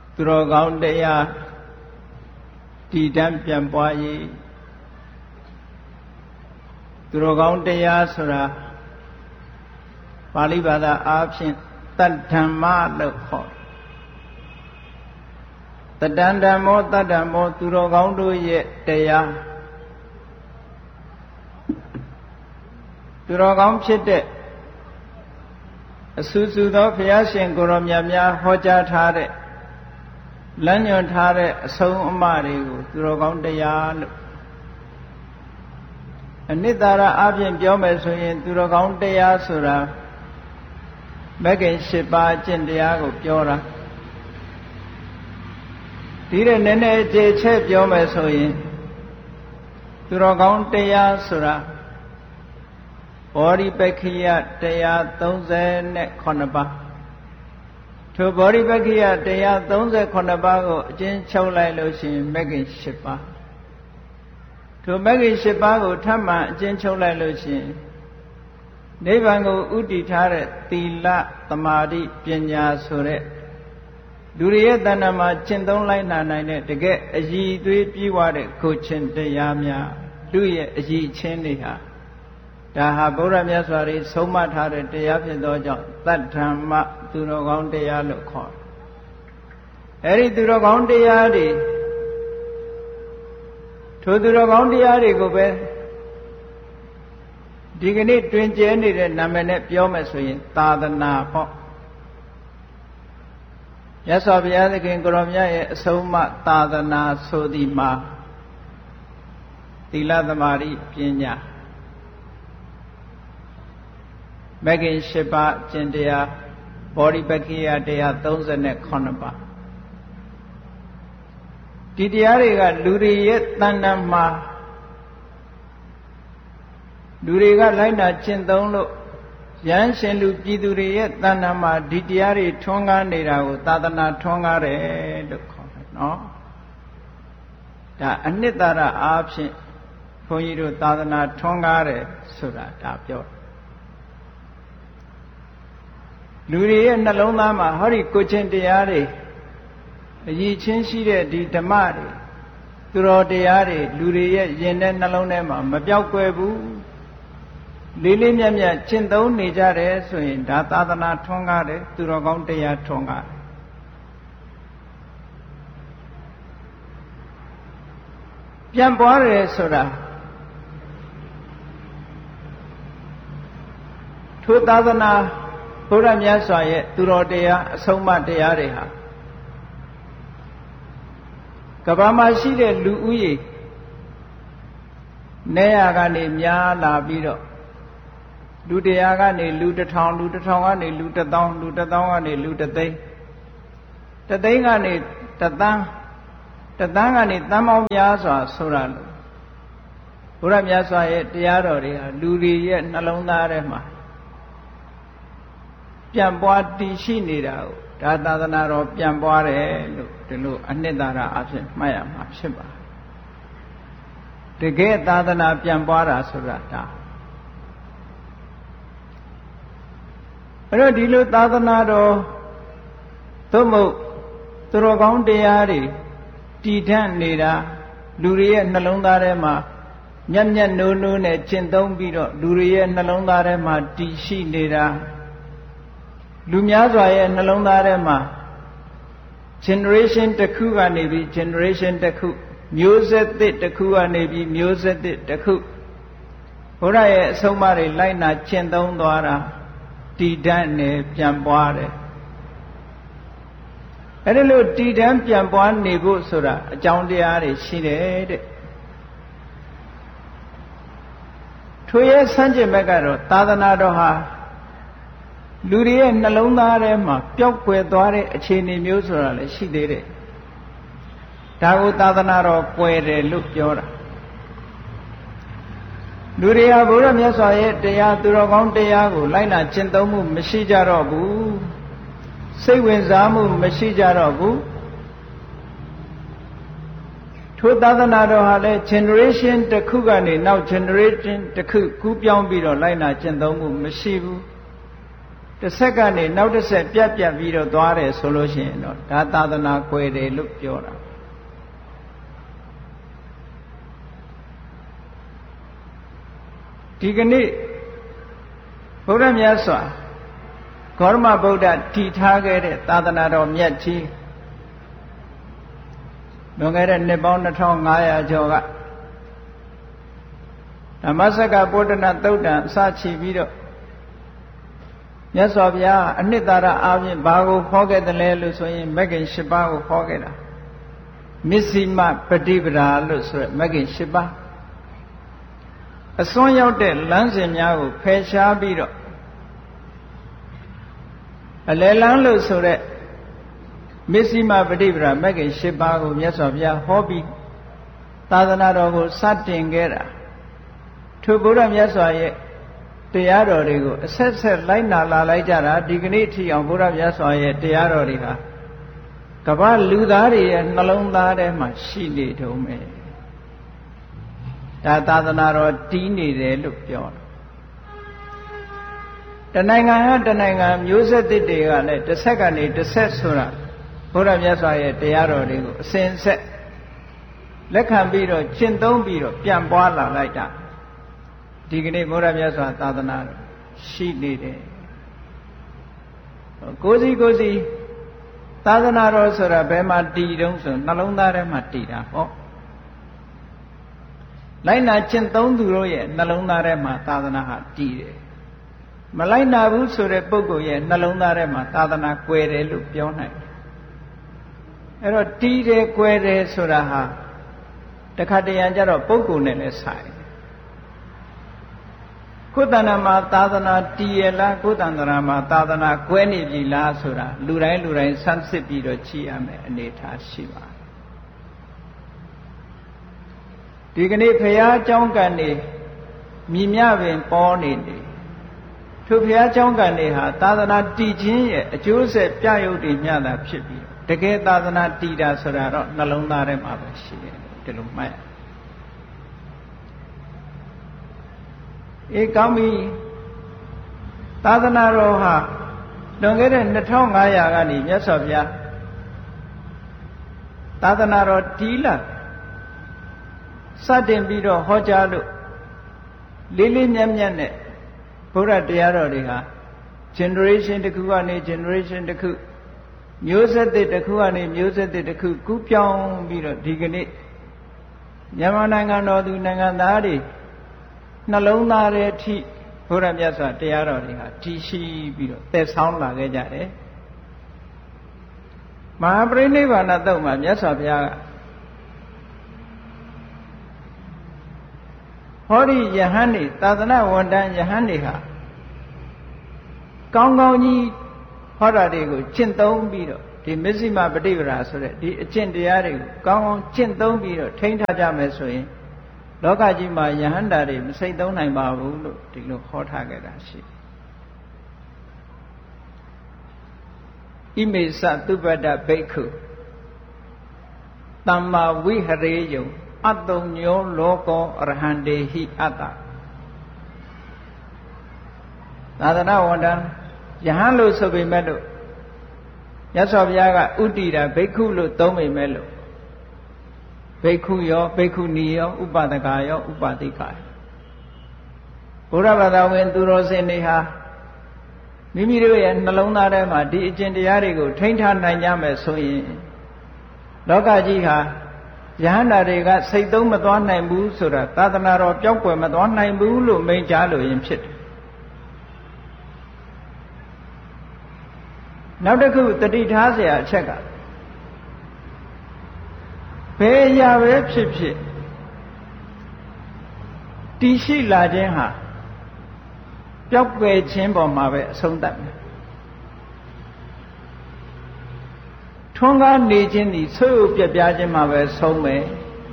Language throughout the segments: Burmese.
သူတော်ကောင်းတရားတည်တံ့ပြန်ပွားရေးသူတော်ကောင်းတရားဆိုတာပါဠိဘာသာအားဖြင့်တတ္ဓမ္မလို့ခေါ်တတ္တံဓမ္မောတတ္တမောသူတော်ကောင်းတို့ရဲ့တရားသူတော်ကောင်းဖြစ်တဲ့အဆူဆူသောဘုရားရှင်ကိုရောမြတ်များဟောကြားထားတဲ့လမ်းညွှန်ထားတဲ့အဆုံးအမတွေကိုသူတော်ကောင်းတရားလို့အနိတ္တရာအပြင်ပြောမယ်ဆိုရင်သူတော်ကောင်းတရားဆိုတာမဂ္ဂင်၈ပါးအကျင့်တရားကိုပြောတာဒီတဲ့နည်းနည်းအခြေချက်ပြောမယ်ဆိုရင်သူတော်ကောင်းတရားဆိုတာဘောဓိပက္ခိယတရား38ပါးထိုဘောဓိပက္ခိယတရား38ပါးကိုအကျဉ်းချုပ်လိုက်လို့ရှိရင်မဂ္ဂင်၈ပါးထိုမဂ္ဂင်၈ပါးကိုထပ်မံအကျဉ်းချုပ်လိုက်လို့ရှိရင်နိဗ္ဗာန်ကိုဥတည်ထားတဲ့သီလသမာဓိပညာဆိုတဲ့လူတွေရဲ့တဏ္ဍာမှာကျင့်သုံးလိုက်နိုင်တဲ့တကယ်အရည်သွေးပြည့်ဝတဲ့ကိုချင်းတရားများလူရဲ့အရည်ချင်းတွေဟာဒါဟာဗုဒ္ဓမြတ်စွာဘုရားဆုံးမထားတဲ့တရားဖြစ်သောကြောင့်တတ္ဓမ္မသူတော်ကောင်းတရားလို့ခေါ်တယ်။အဲဒီသူတော်ကောင်းတရားတွေထိုသူတော်ကောင်းတရားတွေကိုပဲဒီကနေ့တွင်ကျဲနေတဲ့နာမည်နဲ့ပြောမယ်ဆိုရင်သာသနာပေါ့မြတ်စွာဘုရားသခင်ကိုရောမြတ်ရဲ့အဆုံးအမသာသနာဆိုသည်မှာသီလသမာဓိပညာမဂ္ဂင်၈ပါးကျင့်တရားဘောဓိပက္ခိယတရား38ပါးဒီတရားတွေကလူတွေရဲ့တဏ္ဍာမှာလူတွေကလိုက်နာကျင့်သုံးလို့ရဟန်းရှင်လူပြည်သူတွေရဲ့တဏ္ဍာမှာဒီတရားတွေထွန်းကားနေတာကိုသာသနာထွန်းကားတယ်လို့ခေါ်တယ်နော်ဒါအနှစ်သာရအားဖြင့်ဘုန်းကြီးတို့သာသနာထွန်းကားတယ်ဆိုတာဒါပြောလူတွေရဲ့နှလုံးသားမှာဟောဒီကိုချင်းတရားတွေအရည်ချင်းရှိတဲ့ဒီဓမ္မတွေသူတော်တရားတွေလူတွေရဲ့ယင်တဲ့နှလုံးထဲမှာမပြောက်ကွယ်ဘူးလေးလေးမြတ်မြတ်ကျင့်သုံးနေကြတယ်ဆိုရင်ဒါသာသနာထွန်းကားတယ်သူတော်ကောင်းတရားထွန်းကားတယ်ပြန်ပွားတယ်ဆိုတာထိုသာသနာဘုရားမြတ်စွာရဲ့သူတော်တရားအဆုံးအမတရားတွေဟာကမ္ဘာမှာရှိတဲ့လူဦးရေနေရာကနေများလာပြီးတော့လူတရားကနေလူ1000လူ1000ကနေလူ1000လူ1000ကနေလူ1သိန်း1သိန်းကနေ1သန်း1သန်းကနေသန်းပေါင်းများစွာဆိုတာလို့ဘုရားမြတ်စွာရဲ့တရားတော်တွေဟာလူတွေရဲ့နှလုံးသားထဲမှာပြန်ပွားတည်ရှိနေတာကိုဒါသာသနာတော်ပြန်ပွားတယ်လို့ဒီလိုအနှစ်သာရအဖြစ်မှတ်ရမှာဖြစ်ပါတကယ်သာသနာပြန်ပွားတာဆိုတာဒါအဲ့တော့ဒီလိုသာသနာတော်သို့မဟုတ်သူတော်ကောင်းတရားတွေတည်ထနေတာလူတွေရဲ့နှလုံးသားထဲမှာညံ့ညံ့နိုးနိုးနဲ့ကျင့်သုံးပြီးတော့လူတွေရဲ့နှလုံးသားထဲမှာတည်ရှိနေတာလူများစွာရဲ့နှလုံးသားထဲမှာ generation တစ်ခုကနေပြီး generation တစ်ခုမျိုးဆက်သစ်တစ်ခုကနေပြီးမျိုးဆက်သစ်တစ်ခုဘုရားရဲ့အဆုံးအမတွေလိုက်နာကျင့်သုံးသွားတာတည်တံ့နေပြန်ပွားတယ်အဲ့ဒီလိုတည်တံ့ပြန်ပွားနေဖို့ဆိုတာအကြောင်းတရားတွေရှိတယ်တဲ့ထိုရဲ့ဆန့်ကျင်ဘက်ကတော့သာသနာတော်ဟာလူတွေရဲ့နှလုံးသားထဲမှာပျောက်ကွယ်သွားတဲ့အခြေအနေမျိုးဆိုတာလည်းရှိသေးတယ်ဒါကိုသာသနာတော်ကွယ်တယ်လို့ပြောတာလူတွေဟာဘုရားမြတ်စွာရဲ့တရားသူတော်ကောင်းတရားကိုလိုက်နာကျင့်သုံးမှုမရှိကြတော့ဘူးစိတ်ဝင်စားမှုမရှိကြတော့ဘူးထိုသာသနာတော်ဟာလည်း generation တစ်ခုကနေနောက် generation တစ်ခုကူးပြောင်းပြီးတော့လိုက်နာကျင့်သုံးမှုမရှိဘူးတစ်ဆက်ကနေနောက်တစ်ဆက်ပြတ်ပြီးတော့သွားတယ်ဆိုလို့ရှိရင်တော့ဒါသာသနာကွယ်တယ်လို့ပြောတာဒီကနေ့ဘုရားမြတ်စွာဂေါရမဗုဒ္ဓတည်ထားခဲ့တဲ့သာသနာတော်မြတ်ကြီးလွန်ခဲ့တဲ့နှစ်ပေါင်း2500ကျော်ကဓမ္မစက္ကပုဒ္ဒနာသုတ်တံအစချီပြီးတော့မြတ်စွာဘုရားအနှစ်သာရအားဖြင့်ဘာကိုဟောခဲ့တယ်လဲလို့ဆိုရင်မဂ္ဂင်၈ပါးကိုဟောခဲ့တာမစ္စည်းမပฏิပဒါလို့ဆိုရယ်မဂ္ဂင်၈ပါးအစွန်းရောက်တဲ့လမ်းစဉ်များကိုဖယ်ရှားပြီးတော့အလယ်လမ်းလို့ဆိုတဲ့မစ္စည်းမပฏิပဒါမဂ္ဂင်၈ပါးကိုမြတ်စွာဘုရားဟောပြီးသာသနာတော်ကိုစတင်ခဲ့တာထိုဘုရားမြတ်စွာရဲ့တရားတော်တွေကိုအဆက်ဆက်လိုက်နာလာလိုက်ကြတာဒီကနေ့ထိအောင်ဘုရားမြတ်စွာရဲ့တရားတော်တွေဟာကမ္ဘာလူသားတွေရဲ့နှလုံးသားထဲမှာရှိနေတုံးပဲဒါသာသနာတော်တည်နေတယ်လို့ပြောတာတနိုင်ငံဟာတနိုင်ငံမျိုးဆက်သစ်တွေကလည်းတစ်ဆက်ကနေတစ်ဆက်ဆိုတာဘုရားမြတ်စွာရဲ့တရားတော်တွေကိုအစဉ်ဆက်လက်ခံပြီးတော့ကျင့်သုံးပြီးတော့ပြန်ပွားလာလိုက်တာဒီကနေ့ဘုရားမြတ်စွာသာသနာရှိနေတယ်ကိုယ်စီသာသနာတော်ဆိုတာဘယ်မှာတည်တုံးဆိုနှလုံးသားထဲမှာတည်တာဟောလိုက်နာကျင့်သုံးသူတို့ရဲ့နှလုံးသားထဲမှာသာသနာဟာတည်တယ်မလိုက်နာဘူးဆိုတဲ့ပုဂ္ဂိုလ်ရဲ့နှလုံးသားထဲမှာသာသနာကွယ်တယ်လို့ပြောနိုင်တယ်အဲ့တော့တည်တယ်ကွယ်တယ်ဆိုတာဟာတခါတရံကျတော့ပုဂ္ဂိုလ်နဲ့လည်းဆိုင်ကိုယ်တဏ္ဍာမှာသာသနာတည်ရလားကိုယ်တဏ္ဍာမှာသာသနာကွဲနေပြီလားဆိုတာလူတိုင်းဆန်းစစ်ပြီးတော့ကြည့်ရမယ်အနေထားရှိပါတယ်ဒီကနေ့ဘုရားကျောင်းကန်နေမြည်မြပင်ပေါ်နေတယ်ထိုဘုရားကျောင်းကန်နေဟာသာသနာတည်ခြင်းရဲ့အကျိုးဆက်ပြရုပ်တွေမျှတာဖြစ်ပြီးတကယ်သာသနာတည်တာဆိုတာတော့နှလုံးသားထဲမှာပဲရှိတယ်ဒီလိုမှတ်ကောင်းပြီသာသနာတော်ဟာလွန်ခဲ့တဲ့2500ကနေမြတ်စွာဘုရားသာသနာတော်တည်လာစတင်ပြီးတော့ဟောကြားလို့လေးမြတ်နဲ့ဘုရားတရားတော်တွေဟာ generation တစ်ခုကနေ generation တစ်ခုမျိုးဆက်တစ်ခုကနေမျိုးဆက်တစ်ခုကူးပြောင်းပြီးတော့ဒီကနေ့မြန်မာနိုင်ငံတော်သူနိုင်ငံသားတွေနှလုံးသားထဲအထိဘုရားမြတ်စွာတရားတော်တွေဟာတည်ရှိပြီးတော့သက်ဆောင်လာခဲ့ကြတယ်မဟာပရိနိဗ္ဗာန်သုတ်မှာမြတ်စွာဘုရားကဟောဒီယဟန်တွေသာသနာဝန်တန်းယဟန်တွေဟာကောင်းကောင်းကြီးဟောတာတွေကိုကျင့်သုံးပြီးတော့ဒီမစ္စည်းမပฏิပဒါဆိုတဲ့ဒီအကျင့်တရားတွေကိုကောင်းကောင်းကျင့်သုံးပြီးတော့ထိန်းထားကြမယ်ဆိုရင်လောကကြီးမှာယဟန္တာတွေမစိတ်သုံးနိုင်ပါဘူးလို့ဒီလိုဟောထားခဲ့တာရှိဣမေသသုပတ္တဘိက္ခုသမ္မာဝိဟရေယုံအတုံညောလောကောအရဟံတေဟိအတ္တသာသနာဝန်တန်းယဟန်လို့ဆိုပေမဲ့လို့မြတ်စွာဘုရားကဥတ္တိတာဘိက္ခုလို့သုံးပေမဲ့လို့ဘိက္ခုရောဘိက္ခုနီရောဥပဒကာရောဥပတိကာဘုရားဘာသာဝင်သူတော်စင်တွေဟာမိမိတို့ရဲ့နှလုံးသားထဲမှာဒီအကျင့်တရားတွေကိုထိန်းထားနိုင်ကြမယ်ဆိုရင်လောကကြီးဟာယဟန္တာတွေကစိတ်သုံးမသွားနိုင်ဘူးဆိုတာသာသနာတော်ပျောက်ကွယ်မသွားနိုင်ဘူးလို့မိန့်ကြားလို့ရင်ဖြစ်တယ်နောက်တစ်ခုတတိထားเสียအချက်ကဘယ်အရာပဲဖြစ်ဖြစ်တည်ရှိလာခြင်းဟာပျောက်ကွယ်ခြင်းပေါ်မှာပဲအဆုံးသတ်မယ်ထွန်းကားနေခြင်းသည်ဆွေးဥပြပြခြင်းမှာပဲဆုံးမယ်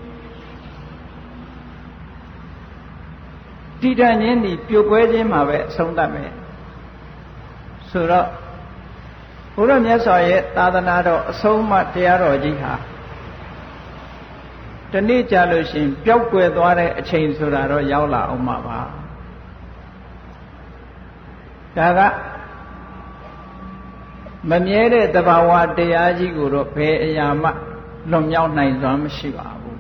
တည်တံ့ခြင်းသည်ပြိုကွဲခြင်းမှာပဲအဆုံးသတ်မယ်ဆိုတော့ဘုရားမြတ်စွာရဲ့သာသနာတော်အဆုံးအမတရားတော်ကြီးဟာတနေ့ကြာလို့ရှိရင်ပျောက်ကွယ်သွားတဲ့အချိန်ဆိုတာတော့ရောက်လာအောင်မှာပါဒါကမမြဲတဲ့သဘာဝတရားကြီးကိုတော့ဘယ်အရာမှလွန်မြောက်နိုင်စွမ်းမရှိပါဘူး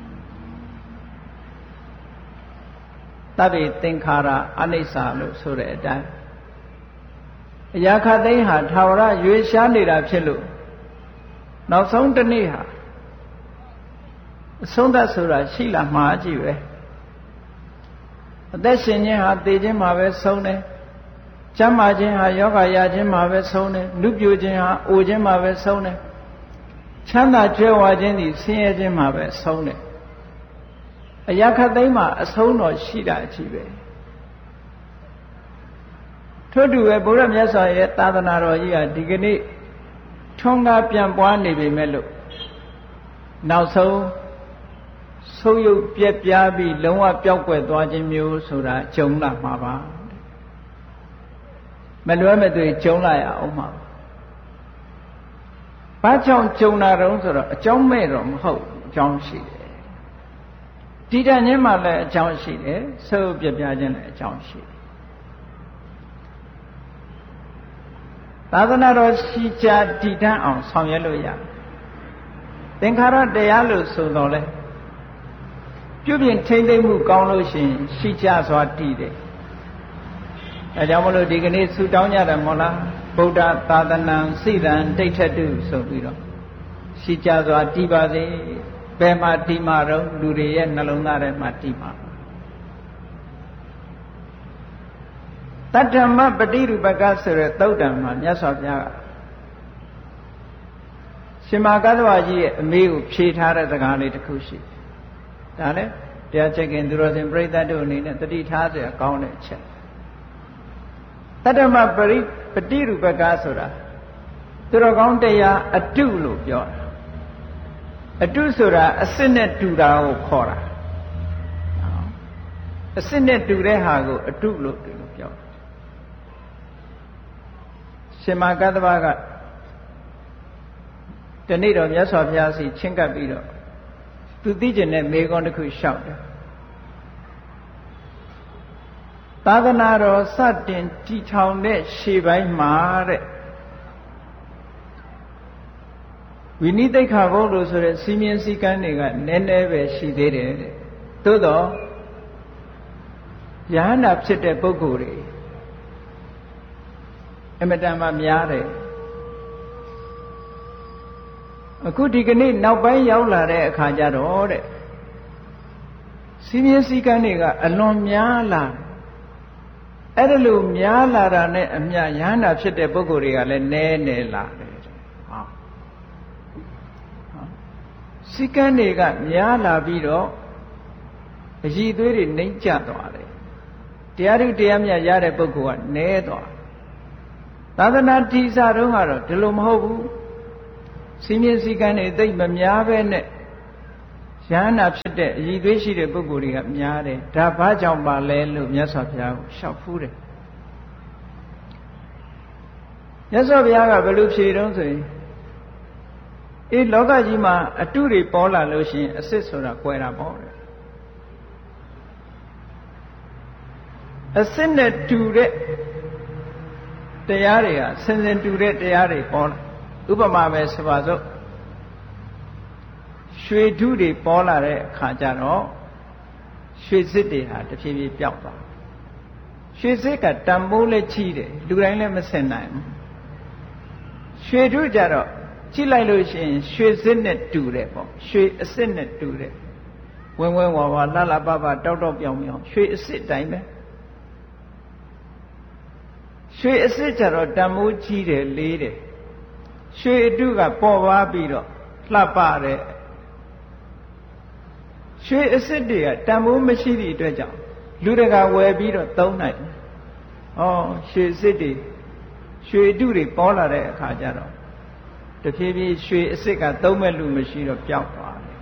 တဗ္ဗေသင်္ခါရအနိစ္စလို့ဆိုတဲ့အတိုင်းအရာခတ်သိမ်းဟာထာဝရရွေးရှားနေတာဖြစ်လို့နောက်ဆုံးတစ်နေ့ဟာအဆုံးသတ်ဆိုတာရှိလာမှာကြည့်ပဲအသက်ရှင်ခြင်းဟာသေခြင်းမှာပဲဆုံးတယ်ကျမ်းမာခြင်းဟာယောဂရခြင်းမှာပဲဆုံးတယ်နုပြိုခြင်းဟာအိုခြင်းမှာပဲဆုံးတယ်ချမ်းသာကြွယ်ဝခြင်းသည်ဆင်းရဲခြင်းမှာပဲဆုံးတယ်အရာခတ်သိမ်းမှာအဆုံးတော်ရှိတာကြည့်ပဲထို့တူပဲဘုရားမြတ်စွာရဲ့သာသနာတော်ကြီးဟာဒီကနေ့ထွန်းကားပြန်ပွားနေပေမဲ့လို့နောက်ဆုံးဆုပ်ယုပ်ပြက်ပြားပြီးလုံးဝပျောက်ကွယ်သွားခြင်းမျိုးဆိုတာကြုံလာမှာပါမလွဲမသွေကြုံလာရအောင်ပါဘာကြောင့်ကြုံလာတော့ဆိုတော့အကြောင်းမဲ့တော့မဟုတ်အကြောင်းရှိတယ်တည်တံ့ခြင်းမှလည်းအကြောင်းရှိတယ်ဆုပ်ပြက်ပြားခြင်းလည်းအကြောင်းရှိတယ်သာသနာတော်ရှိကြတည်တံ့အောင်ဆောင်ရွက်လို့ရတယ်သင်္ခါရတရားလို့ဆိုတော့လေပြုပြင်ထိမ့်သိမ့်မှုကောင်းလို့ရှိရင်ရှိကြစွာတည်တယ်အဲကြောင့်မလို့ဒီကနေ့ဆုတောင်းကြတယ်မို့လားဗုဒ္ဓသာသနာစိတံဒိဋ္ဌတုဆိုပြီးတော့ရှိကြစွာတည်ပါစေဘယ်မှာတည်မှာတော့လူတွေရဲ့နှလုံးသားထဲမှာတည်မှာတတ္တမပฏิရူပကဆိုတဲ့သုတ်တံမှာမြတ်စွာဘုရားကရှင်မကသဝကြီးရဲ့အမေကိုဖြေထားတဲ့စကားလေးတစ်ခုရှိဒါလည်းတရားချက်ခင်သူတော်စင်ပြိဿတ်တို့အနေနဲ့တတိထားเสียကောင်းတဲ့အချက်တတ္တမပฏิရူပကဆိုတာသူတော်ကောင်းတရားအတုလို့ပြောတာအတုဆိုတာအစစ်နဲ့တူတာကိုခေါ်တာအစစ်နဲ့တူတဲ့ဟာကိုအတုလို့ပြောရှင်မကသဗ္ဗကတနေ့တော့မြတ်စွာဘုရားစီချဉ်ကပ်ပြီးတော့သူသိကျင်တဲ့မေခွန်းတစ်ခုလျှောက်တယ်သာသနာတော်စတင်တည်ထောင်တဲ့ရှေ့ပိုင်းမှာတဲ့ဝိနည်းသိက္ခာပုဒ်လို့ဆိုတဲ့စီမင်းစည်းကမ်းတွေကနည်းနည်းပဲရှိသေးတယ်တဲ့သို့တော့ယဟန္တာဖြစ်တဲ့ပုဂ္ဂိုလ်တွေအမတန်မှများတယ်အခုဒီကနေ့နောက်ပိုင်းရောက်လာတဲ့အခါကျတော့တဲ့စီမင်းစည်းကမ်းတွေကအလွန်များလာအဲ့ဒါလို့များလာတာနဲ့အမျှယဟန္တာဖြစ်တဲ့ပုဂ္ဂိုလ်တွေကလည်းနည်းနေလာတယ်စည်းကမ်းတွေကများလာပြီးတော့အရည်သွေးတွေနှိမ့်ကျသွားတယ်တရားဓုတရားမြတ်ရတဲ့ပုဂ္ဂိုလ်ကနည်းသွားသာသနာတည်စာတုန်းကတော့ဒီလိုမဟုတ်ဘူးစီမင်းစည်းကမ်းတွေသိမများပဲနဲ့ယဟန္တာဖြစ်တဲ့အရည်သွေးရှိတဲ့ပုဂ္ဂိုလ်တွေကများတယ်ဒါဘာကြောင့်ပါလဲလို့မြတ်စွာဘုရားကိုလျှောက်ဖူးတယ်မြတ်စွာဘုရားကဘယ်လိုဖြေတုံးဆိုရင်အေးလောကကြီးမှာအတုတွေပေါ်လာလို့ရှိရင်အစစ်ဆိုတာကွယ်တာပေါ့တယ်အစစ်နဲ့တူတဲ့တရားတွေကဆင်ဆင်တူတဲ့တရားတွေပေါ်လာဥပမာပဲဆိုပါစို့ရွှေဓုတွေပေါ်လာတဲ့အခါကျတော့ရွှေစစ်တွေဟာတဖြည်းဖြည်းပျောက်သွားရွှေစစ်ကတန်ဖိုးလည်းကြီးတယ်လူတိုင်းလည်းမဆင်နိုင်ဘူးရွှေဓုကြတော့ကြည့်လိုက်လို့ရှိရင်ရွှေစစ်နဲ့တူတယ်ပေါ့ရွှေအစစ်နဲ့တူတယ်ဝင်းဝင်းဝါဝါလှလှပပတောက်တောက်ပြောင်ပြောင်ရွှေအစစ်တိုင်းပဲရွှေအစစ်ကြတော့တန်ဖိုးကြီးတယ်လေးတယ်ရွှေအတုကပေါ်ပါပြီးတော့လှပတဲ့ရွှေအစစ်တွေကတန်ဖိုးမရှိသည့်အတွက်ကြောင့်လူတကာဝယ်ပြီးတော့သုံးနိုင်တယ်။ဩရွှေစစ်တွေရွှေအတုတွေပေါ်လာတဲ့အခါကျတော့တဖြည်းဖြည်းရွှေအစစ်ကသုံးမဲ့လူမရှိတော့ပျောက်သွားတယ်။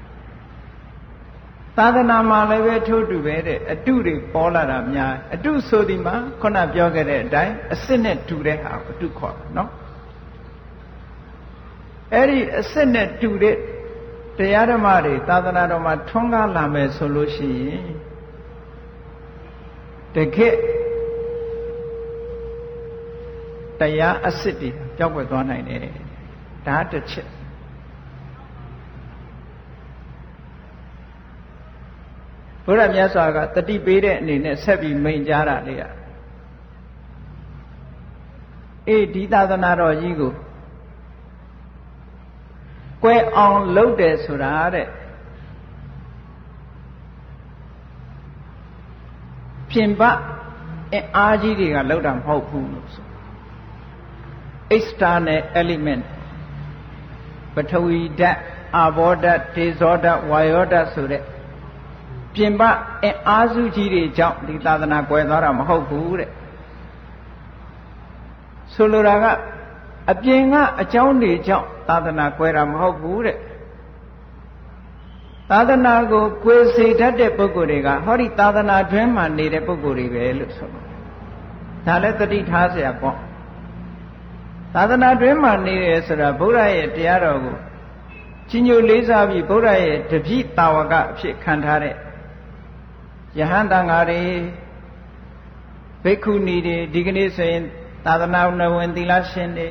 သာသနာမှာလည်းပဲထို့တူပဲတဲ့အတုတွေပေါ်လာတာများအတုဆိုဒီမှာခုနပြောခဲ့တဲ့အတိုင်းအစစ်နဲ့တူတဲ့ဟာအတုခေါ်တာနော်။အဲ့ဒီအစစ်နဲ့တူတဲ့တရားဓမ္မတွေသာသနာတော်မှာထွန်းကားလာမယ်ဆိုလို့ရှိရင်တကယ့်တရားအစစ်တွေပြောက်ွယ်သွားနိုင်တယ်ဒါတစ်ချက်ဘုရားမြတ်စွာကတတိပေးတဲ့အနေနဲ့ဆက်ပြီးမိန့်ကြားတာလေဒီသာသနာတော်ကြီးကိုကွယ်အောင်လုပ်တယ်ဆိုတာတဲ့ပြင်ပအားကြီးတွေကလောက်တာမဟုတ်ဘူးလို့ဆို external element ပထဝီဓာတ်အာဘောဓာတ်တေဇောဓာတ်ဝါယောဓာတ်ဆိုတဲ့ပြင်ပအားစုကြီးတွေကြောင့်ဒီသာသနာကွယ်သွားတာမဟုတ်ဘူးတဲ့ဆိုလိုတာကအပြင်ကအကြောင်းတွေကြောင့်သာသနာကွယ်တာမဟုတ်ဘူးတဲ့သာသနာကိုကွယ်စေတတ်တဲ့ပုဂ္ဂိုလ်တွေကဟောဒီသာသနာတွင်မှနေတဲ့ပုဂ္ဂိုလ်တွေပဲလို့ဆိုလို့ဒါလည်းသတိထားเสียပေါ့သာသနာတွင်မှနေတယ်ဆိုတာဘုရားရဲ့တရားတော်ကိုကြီးညိုလေးစားပြီးဘုရားရဲ့တပည့်တာဝကအဖြစ်ခံထားတဲ့ယဟန်တန်ဃာတွေဘိက္ခုနီတွေဒီကနေ့ဆိုရင်သာသနာ့နဝင်သီလရှင်တွေ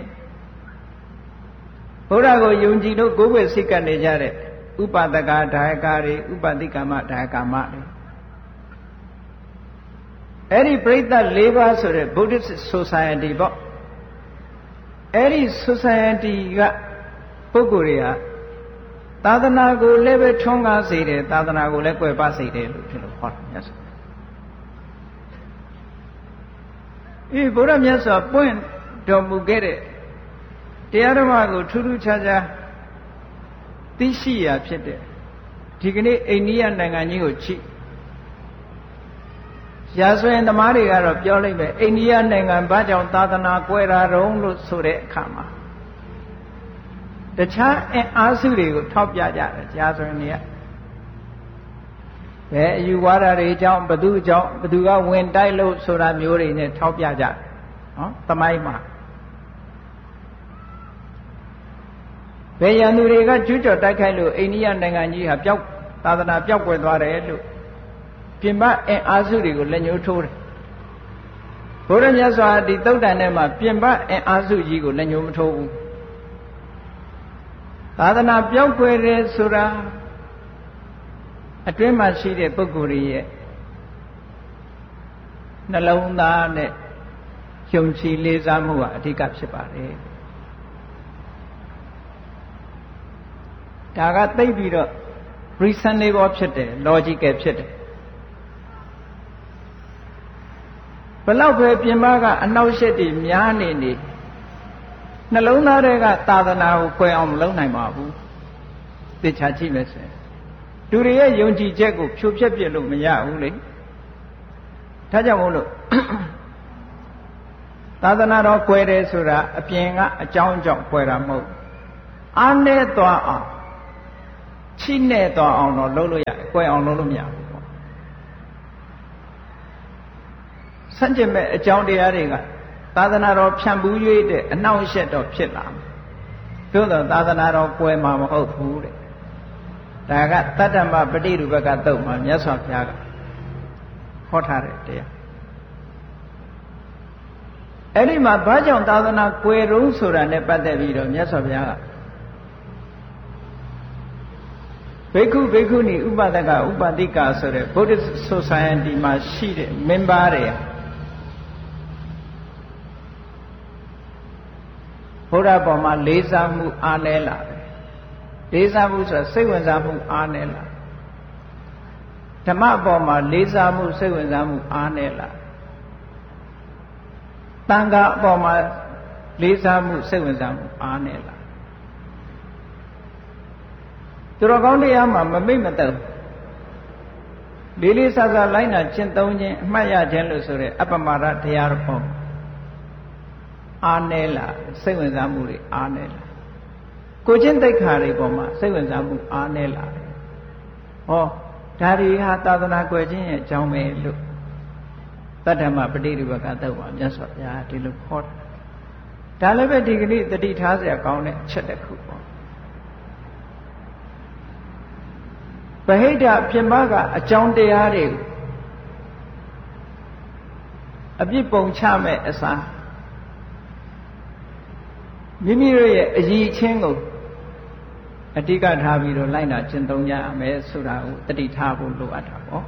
ဘုရားကိုယုံကြည်လို့ကိုယ်ွယ်စိတ်ကနေကြတဲ့ဥပဒကဒါယကတွေဥပတိကမဒါယကမတွေအဲ့ဒီပြိဿ၄ပါးဆိုတဲ့ Buddhist Society ပေါ့အဲ့ဒီ Society ကပုဂ္ဂိုလ်တွေဟာသာသနာကိုလည်းပဲထွန်းကားစေတယ်သာသနာကိုလည်းကွယ်ပစေတယ်လို့ဖြစ်လို့ဟောတာမြတ်စွာဘုရားမြတ်စွာပွင့်တော်မူခဲ့တဲ့တရားဓမ္မကိုထူးထူးခြားခြားသိရှိရဖြစ်တဲ့ဒီကနေ့အိန္ဒိယနိုင်ငံကြီးကိုကြည့်ရာဇဝင်သမားတွေကတော့ပြောလိုက်ပဲအိန္ဒိယနိုင်ငံဘာကြောင့်သာသနာကွယ်တာတုံးလို့ဆိုတဲ့အခါမှာတခြားအားစုတွေကိုထောက်ပြကြတယ်ရာဇဝင်တွေကဘယ်အယူဝါဒတွေကြောင့်ဘသူကြောင့်ဘသူကဝင်တိုက်လို့ဆိုတာမျိုးတွေနဲ့ထောက်ပြကြတယ်နော်သမိုင်းမှာဘယ်ရန်သူတွေကကျူးကျော်တိုက်ခိုက်လို့အိန္ဒိယနိုင်ငံကြီးဟာသာသနာပျောက်ကွယ်သွားတယ်လို့ပြင်ပအားစုတွေကိုလက်ညှိုးထိုးတယ်ဘုရားမြတ်စွာဒီသုတ်တန်ထဲမှာပြင်ပအားစုကြီးကိုလက်ညှိုးမထိုးဘူးသာသနာပျောက်ကွယ်တယ်ဆိုတာအတွင်းမှာရှိတဲ့ပုဂ္ဂိုလ်ရဲ့နှလုံးသားနဲ့ယုံကြည်လေးစားမှုဟာအဓိကဖြစ်ပါတယ်ဒါကသိပြီးတော့ reasonable ဖြစ်တယ် logical ဖြစ်တယ်ဘလောက်ပဲပြင်ပကအနှောက်အယှက်တွေများနေနှလုံးသားတွေကသာသနာကိုကွယ်အောင်မလုပ်နိုင်ပါဘူးသိချာကြည့်မယ်ဆိုရင်သူတွေရဲ့ယုံကြည်ချက်ကိုဖြိုဖျက်ပြလို့မရဘူးလေဒါကြောင့်မို့လို့သာသနာတော်ကွယ်တယ်ဆိုတာအပြင်ကအကြောင်းကြောင့်ကွယ်တာမဟုတ်အားနဲ့သွားအောင်ချိနဲ့သွားအောင်တော့လုပ်လို့ရတယ်ကွယ်အောင်လုပ်လို့မရဘူးပေါ့စัจ jin မဲ့အကြောင်းတရားတွေကသာသနာတော်ဖြန့်ဘူး၍တဲ့အနှောင့်အယှက်တော့ဖြစ်လာမယ်သို့သောသာသနာတော်ကွယ်မှာမဟုတ်ဘူးတဲ့ဒါကတတ္တမပฏิရူပကသုတ်မှာမြတ်စွာဘုရားကဟောထားတဲ့တရားအဲ့ဒီမှာဘာကြောင့်သာသနာကွယ်ရုံးဆိုတာနဲ့ပတ်သက်ပြီးတော့မြတ်စွာဘုရားကဘိက္ခုဘိက္ခုနီဥပဒကဥပတိကဆိုတဲ့ Buddhist Society မှာရှိတဲ့ member တွေဘုရားပေါ်မှာလေးစားမှုအားနည်းလာတယ်လေးစားမှုဆိုတာစိတ်ဝင်စားမှုအားနည်းလာဓမ္မပေါ်မှာလေးစားမှုစိတ်ဝင်စားမှုအားနည်းလာသံဃာအပေါ်မှာလေးစားမှုစိတ်ဝင်စားမှုအားနည်းလာသူတော်ကောင်းတရားမှာမမိတ်မသက်လေးလေးစားစားလိုက်နာကျင့်သုံးခြင်းအမှတ်ရခြင်းလို့ဆိုတဲ့အပ္ပမာဒတရားတော်ပေါ်အားနည်းလာစိတ်ဝင်စားမှုတွေအားနည်းလာကိုချင်းသိက္ခာတွေပေါ်မှာစိတ်ဝင်စားမှုအားနည်းလာတယ်ဟောဒါတွေဟာသာသနာကွယ်ခြင်းရဲ့အကြောင်းပဲလို့တတ္တမပฏิရူပကသုတ်မှာမြတ်စွာဘုရားဒီလိုခေါ်တာဒါလည်းပဲဒီကနေ့တတိထားเสียကောင်းတဲ့အချက်တစ်ခုပေါ့ဗဟိတပြင်ပကအကြောင်းတရားတွေအပြစ်ပုံချမဲ့အစားမိမိတို့ရဲ့အည်ချင်းကိုအဓိကထားပြီးတော့လိုက်နာကျင့်သုံးကြရမယ်ဆိုတာကိုတတိထားဖို့လိုအပ်တာပေါ့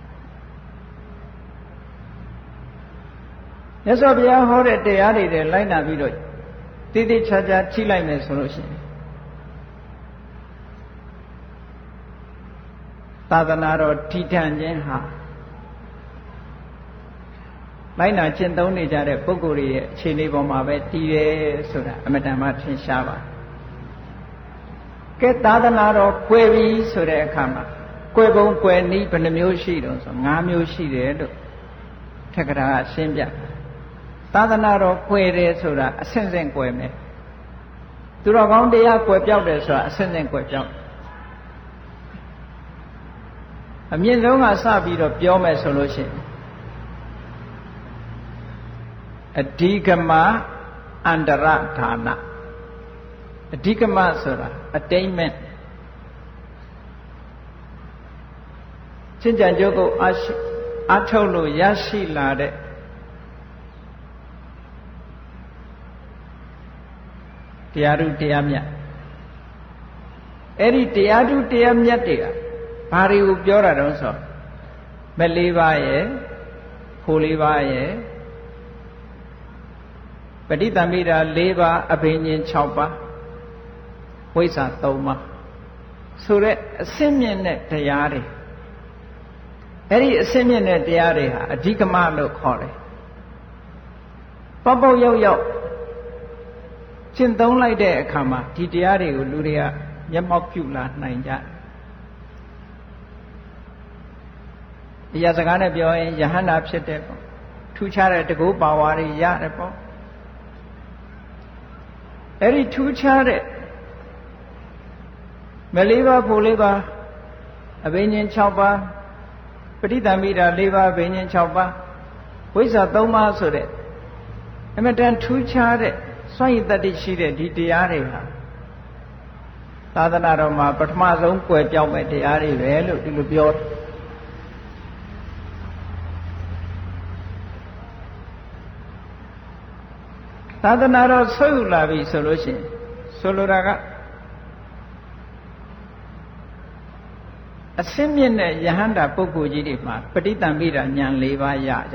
မြတ်စွာဘုရားဟောတဲ့တရားတွေလိုက်နာပြီးတော့တိတိကျကျထိလိုက်မယ်ဆိုလို့ရှိရင်သာသနာတော်တည်ထံခြင်းဟာလိုက်နာကျင့်သုံးနေကြတဲ့ပုဂ္ဂိုလ်တွေရဲ့အခြေအနေပေါ်မှာပဲတည်တယ်ဆိုတာအမတန်မှထင်ရှားပါတယ်ကဲသာသနာတော်ကွယ်ပြီဆိုတဲ့အခါမှာကွယ်ပုံကွယ်နည်းဘယ်နှမျိုးရှိတုံးဆို5မျိုးရှိတယ်လို့ထက္ကရာကရှင်းပြသာသနာတော်ကွယ်တယ်ဆိုတာအဆင့်ဆင့်ကွယ်မယ်သူတော်ကောင်းတရားကွယ်ပြောက်တယ်ဆိုတာအဆင့်ဆင့်ကွယ်ပြောက်အမြင့်ဆုံးကစပြီးတော့ပြောမယ်ဆိုလို့ရှိရင်အဓိကမအန္တရဌာနအဓိကမဆိုတာ attainment ရှင်းကြံကြုတ်ကိုအထုတ်လို့ရရှိလာတဲ့တရားဓုတရားမြတ်အဲ့ဒီတရားဓုတရားမြတ်တွေကဘာတွေကိုပြောတာတုံးဆိုမလေးပါးရဲ့ဖိုလေးပါးရဲ့ပဋိသမိတာ၄ပါးအဘိညာဉ်6ပါးဝိဇ္ဇာ3ပါးဆိုတဲ့အစင်းမြင့်တဲ့တရားတွေအဲ့ဒီအစင်းမြင့်တဲ့တရားတွေဟာအဓိကမလို့ခေါ်တယ်ပေါက်ပေါက်ရောက်ရောက်ကျင့်သုံးလိုက်တဲ့အခါမှာဒီတရားတွေကိုလူတွေကမျက်မှောက်ပြုလာနိုင်ကြတယ်တရားစကားနဲ့ပြောရင်ယဟန္တာဖြစ်တဲ့ပေါ့ထူးခြားတဲ့တကုပါဝါတွေရတယ်ပေါ့အဲ့ဒီထူးခြားတဲ့မလေးပါးဖို့လေးပါးအဘိညာဉ်6ပါးပဋိသမိတာ4ပါးအဘိညာဉ်6ပါးဝိဇ္ဇာ3ပါးဆိုတဲ့အမတန်ထူးခြားတဲ့စွန့်ရည်တတ္တိရှိတဲ့ဒီတရားတွေဟာသာသနာတော်မှာပထမဆုံးကွယ်ပြောက်မဲ့တရားတွေပဲလို့ဒီလိုပြောသာသနာတော်ဆွေးယူလာပြီဆိုလို့ရှိရင်ဆိုလိုတာကအစင်းမြင့်တဲ့ယဟန္တာပုဂ္ဂိုလ်ကြီးတွေမှာပဋိသမိတာဉာဏ်၄ပါးရကြ